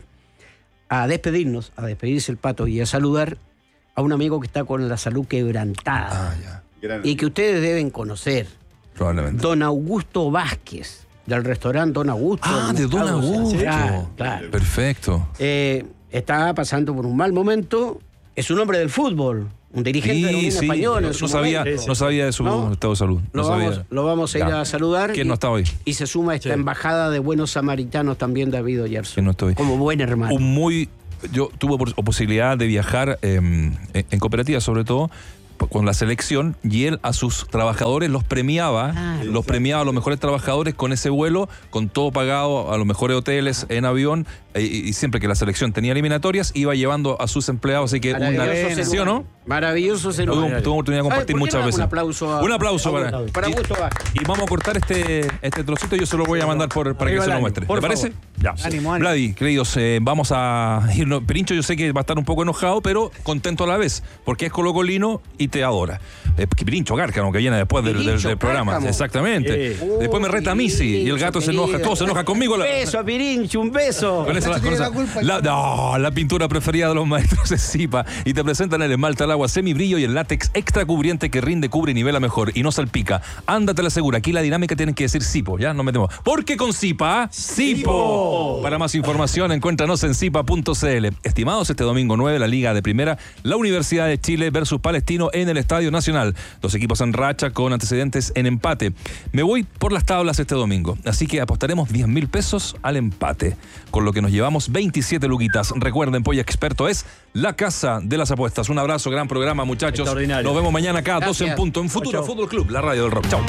[SPEAKER 1] a despedirnos, a despedirse el Pato y a saludar a un amigo que está con la salud quebrantada.
[SPEAKER 2] Ah, ya.
[SPEAKER 18] Gran-
[SPEAKER 1] Y que ustedes deben conocer.
[SPEAKER 2] Probablemente.
[SPEAKER 1] Don Augusto Vázquez, del restaurante Don Augusto.
[SPEAKER 2] Ah,
[SPEAKER 1] del
[SPEAKER 2] de Don
[SPEAKER 1] Mercado
[SPEAKER 2] Augusto.
[SPEAKER 1] Central. Claro.
[SPEAKER 2] Perfecto.
[SPEAKER 1] Eh, está pasando por un mal momento. Es un hombre del fútbol, un dirigente de la Unión
[SPEAKER 2] sí,
[SPEAKER 1] Española.
[SPEAKER 2] no, no sabía, no sabía de su ¿no? estado de salud. No
[SPEAKER 1] lo,
[SPEAKER 2] sabía.
[SPEAKER 1] vamos, lo vamos a ir ya. a saludar.
[SPEAKER 2] ¿Quién
[SPEAKER 1] y,
[SPEAKER 2] no está hoy?
[SPEAKER 1] Y se suma a esta sí. embajada de buenos samaritanos también, David Oyarzo.
[SPEAKER 2] ¿Quién no está hoy?
[SPEAKER 1] Como buen hermano.
[SPEAKER 2] Un muy, yo tuve posibilidad de viajar eh, en, en cooperativa, sobre todo, con la selección, y él a sus trabajadores los premiaba, ah, los exacto. premiaba a los mejores trabajadores con ese vuelo, con todo pagado, a los mejores hoteles en avión, y, y siempre que la selección tenía eliminatorias, iba llevando a sus empleados, así que una ¿sí o no?
[SPEAKER 1] Maravilloso ser
[SPEAKER 2] Tuve, tuve oportunidad de compartir muchas
[SPEAKER 1] no
[SPEAKER 2] veces.
[SPEAKER 1] Un aplauso, a,
[SPEAKER 2] un aplauso
[SPEAKER 1] a,
[SPEAKER 2] para,
[SPEAKER 1] para Augusto Vázquez.
[SPEAKER 2] Y, y vamos a cortar este, este trocito, yo se lo voy a mandar por, para que se lo muestre. ¿Te parece? Ya. Ánimo, ánimo. Vladi, queridos, eh, vamos a irnos. Pirincho, yo sé que va a estar un poco enojado, pero contento a la vez, porque es colocolino y te adora. Eh, Pirincho Cárcamo, que viene después del, del, del programa. Cárcamo. Exactamente. Yeah. Después me reta a Missy y el gato se enoja, todo se enoja conmigo.
[SPEAKER 1] Un beso a Pirincho, un beso.
[SPEAKER 2] Con esa, con esa, la, no, la pintura preferida de los maestros es Zipa. Y te presentan el esmalte al agua semibrillo y el látex extra cubriente que rinde, cubre y nivela mejor y no salpica. Ándate la segura. Aquí la dinámica tienen que decir Zipo, ¿ya? No metemos. Porque con Zipa, Zipo. Para más información, encuéntranos en zipa punto c l. Estimados, este domingo nueve, la Liga de Primera, la Universidad de Chile versus Palestino en el Estadio Nacional. Dos equipos en racha con antecedentes en empate. Me voy por las tablas este domingo, así que apostaremos diez mil pesos al empate, con lo que nos llevamos veintisiete luquitas. Recuerden, Polla Experto es la casa de las apuestas. Un abrazo, gran programa, muchachos. Nos vemos mañana acá, doce en punto, en Futuro Fútbol Club, la radio del rock. Chao.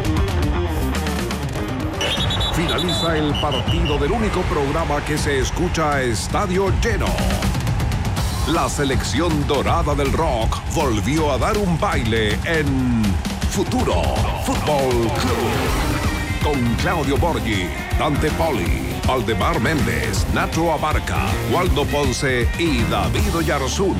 [SPEAKER 8] Finaliza el partido del único programa que se escucha a estadio lleno. La selección dorada del rock volvió a dar un baile en Futuro Fútbol Club. Con Claudio Borghi, Dante Poli, Aldemar Méndez, Nacho Abarca, Waldo Ponce y David Oyarzún.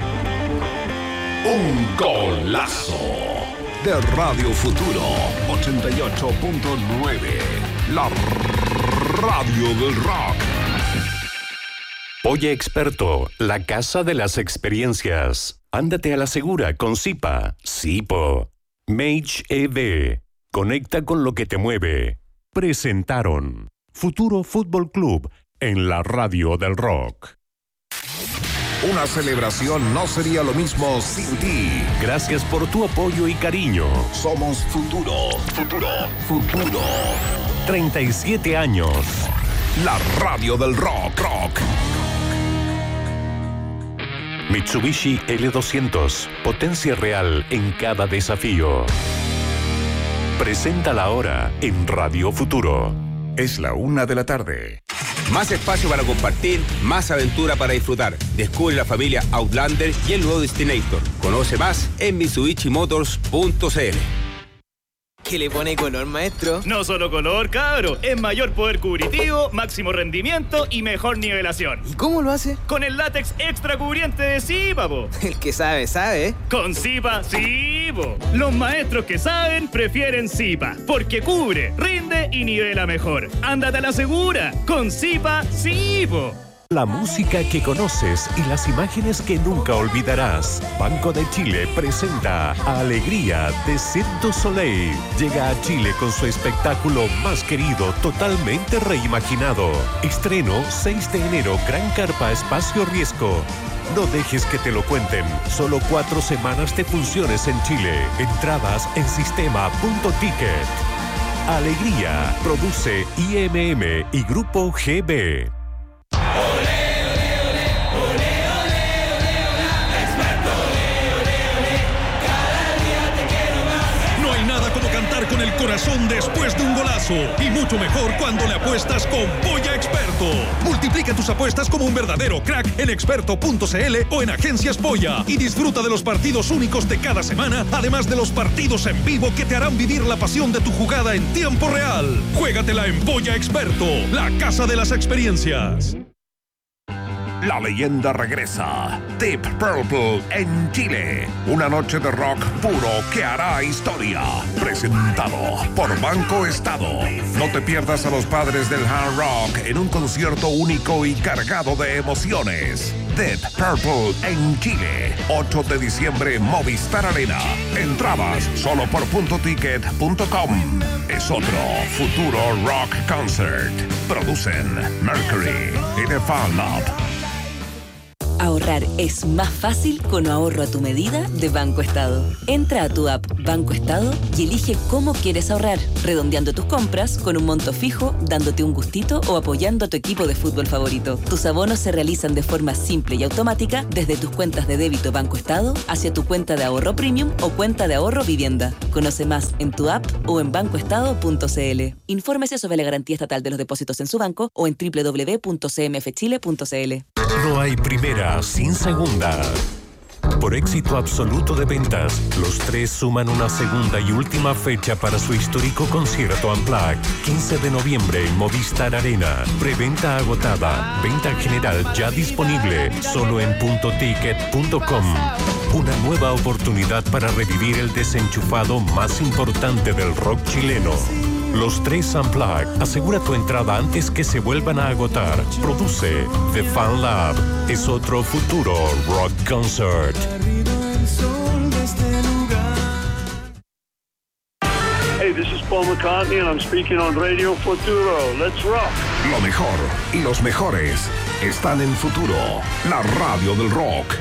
[SPEAKER 8] Un golazo de Radio Futuro ochenta y ocho punto nueve. La radio del rock.
[SPEAKER 9] Polla Experto, la casa de las experiencias. Ándate a la segura con Zipa. Zipo. Mage E V. Conecta con lo que te mueve. Presentaron Futuro Fútbol Club en la radio del rock.
[SPEAKER 8] Una celebración no sería lo mismo sin ti.
[SPEAKER 9] Gracias por tu apoyo y cariño.
[SPEAKER 8] Somos Futuro, Futuro, Futuro.
[SPEAKER 9] treinta y siete años.
[SPEAKER 8] La radio del rock, rock.
[SPEAKER 9] Mitsubishi L doscientos. Potencia real en cada desafío. Presenta la hora en Radio Futuro.
[SPEAKER 8] Es la una de la tarde.
[SPEAKER 19] Más espacio para compartir, más aventura para disfrutar. Descubre la familia Outlander y el nuevo Destinator. Conoce más en mitsubishi motors punto c l.
[SPEAKER 12] ¿Qué le pone color, maestro?
[SPEAKER 13] No solo color, cabro. Es mayor poder cubritivo, máximo rendimiento y mejor nivelación.
[SPEAKER 12] ¿Y cómo lo hace?
[SPEAKER 13] Con el látex extra cubriente de Zipa, po.
[SPEAKER 12] El que sabe, sabe.
[SPEAKER 13] Con Zipa, sí, po. Los maestros que saben prefieren Zipa, porque cubre, rinde y nivela mejor. Ándate a la segura. Con Zipa, sí, po.
[SPEAKER 9] La música que conoces y las imágenes que nunca olvidarás. Banco de Chile presenta Alegría de Cirque du Soleil. Llega a Chile con su espectáculo más querido, totalmente reimaginado. Estreno seis de enero, Gran Carpa Espacio Riesgo. No dejes que te lo cuenten. Solo cuatro semanas de funciones en Chile. Entradas en sistema punto ticket. Alegría. Produce I M M y Grupo G B.
[SPEAKER 11] No hay nada como cantar con el corazón después de un golazo. Y mucho mejor cuando le apuestas con Polla Experto. Multiplica tus apuestas como un verdadero crack en experto punto c l o en Agencias Polla. Y disfruta de los partidos únicos de cada semana, además de los partidos en vivo que te harán vivir la pasión de tu jugada en tiempo real. Juégatela en Polla Experto, la casa de las experiencias.
[SPEAKER 8] La leyenda regresa. Deep Purple en Chile. Una noche de rock puro que hará historia. Presentado por Banco Estado. No te pierdas a los padres del hard rock en un concierto único y cargado de emociones. Deep Purple en Chile. ocho de diciembre, Movistar Arena. Entradas solo por punto ticket punto com. Es otro Futuro Rock Concert. Producen Mercury y The Fan Lab.
[SPEAKER 20] Ahorrar es más fácil con ahorro a tu medida de Banco Estado. Entra a tu app Banco Estado y elige cómo quieres ahorrar, redondeando tus compras con un monto fijo, dándote un gustito o apoyando a tu equipo de fútbol favorito. Tus abonos se realizan de forma simple y automática desde tus cuentas de débito Banco Estado hacia tu cuenta de ahorro premium o cuenta de ahorro vivienda. Conoce más en tu app o en banco estado punto c l. Infórmese sobre la garantía estatal de los depósitos en su banco o en doble u doble u doble u punto c m f chile punto c l.
[SPEAKER 9] No hay primera sin segunda. Por éxito absoluto de ventas, los tres suman una segunda y última fecha para su histórico concierto Unplugged. quince de noviembre en Movistar Arena. Preventa agotada. Venta general ya disponible. Solo en punto ticket punto com. Una nueva oportunidad para revivir el desenchufado más importante del rock chileno. Los tres Unplugged. Asegura tu entrada antes que se vuelvan a agotar. Produce The Fan Lab. Es otro futuro rock concert.
[SPEAKER 21] Hey, this is Paul McCartney and I'm speaking on Radio Futuro. Let's rock.
[SPEAKER 8] Lo mejor y los mejores están en Futuro, la radio del rock.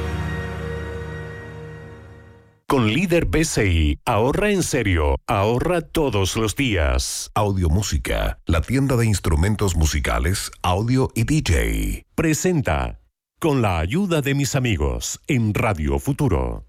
[SPEAKER 9] Con Líder P C I, ahorra en serio, ahorra todos los días.
[SPEAKER 8] Audio Música, la tienda de instrumentos musicales, audio y D J.
[SPEAKER 9] Presenta, con la ayuda de mis amigos, en Radio Futuro.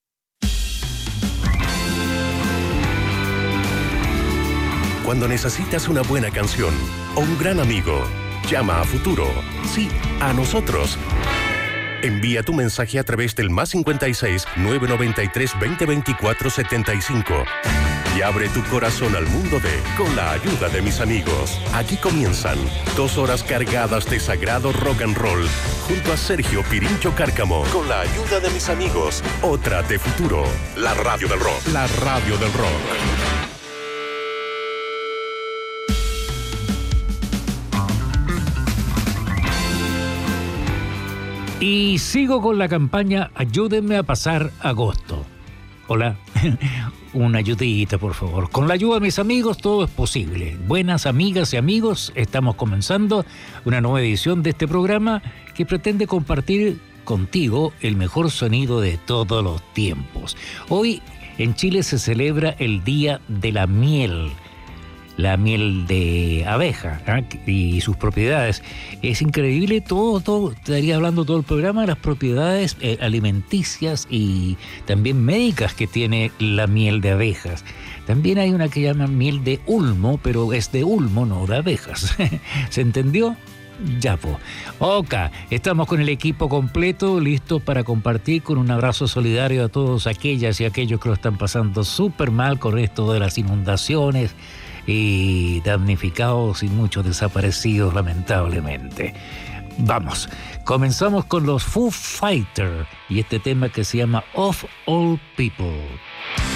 [SPEAKER 9] Cuando necesitas una buena canción o un gran amigo, llama a Futuro. Sí, a nosotros. Envía tu mensaje a través del más cincuenta y seis, nueve noventa y tres, veinte veinticuatro, setenta y cinco. Y abre tu corazón al mundo de Con la ayuda de mis amigos. Aquí comienzan dos horas cargadas de sagrado rock and roll junto a Sergio Pirincho Cárcamo. Con la ayuda de mis amigos, otra de Futuro. La radio del rock. La radio del rock.
[SPEAKER 22] Y sigo con la campaña Ayúdenme a pasar agosto. Hola, una ayudita, por favor. Con la ayuda de mis amigos todo es posible. Buenas amigas y amigos, estamos comenzando una nueva edición de este programa que pretende compartir contigo el mejor sonido de todos los tiempos. Hoy en Chile se celebra el Día de la Miel. La miel de abeja, ¿eh? Y sus propiedades. Es increíble, todo, todo, estaría hablando todo el programa de las propiedades eh, alimenticias y también médicas que tiene la miel de abejas. También hay una que llaman miel de ulmo, pero es de ulmo, no de abejas. ¿Se entendió? Ya, po. Ok, estamos con el equipo completo, listos para compartir con un abrazo solidario a todos aquellas y aquellos que lo están pasando súper mal con esto de las inundaciones y damnificados y muchos desaparecidos, lamentablemente. Vamos, comenzamos con los Foo Fighters y este tema que se llama Of All People.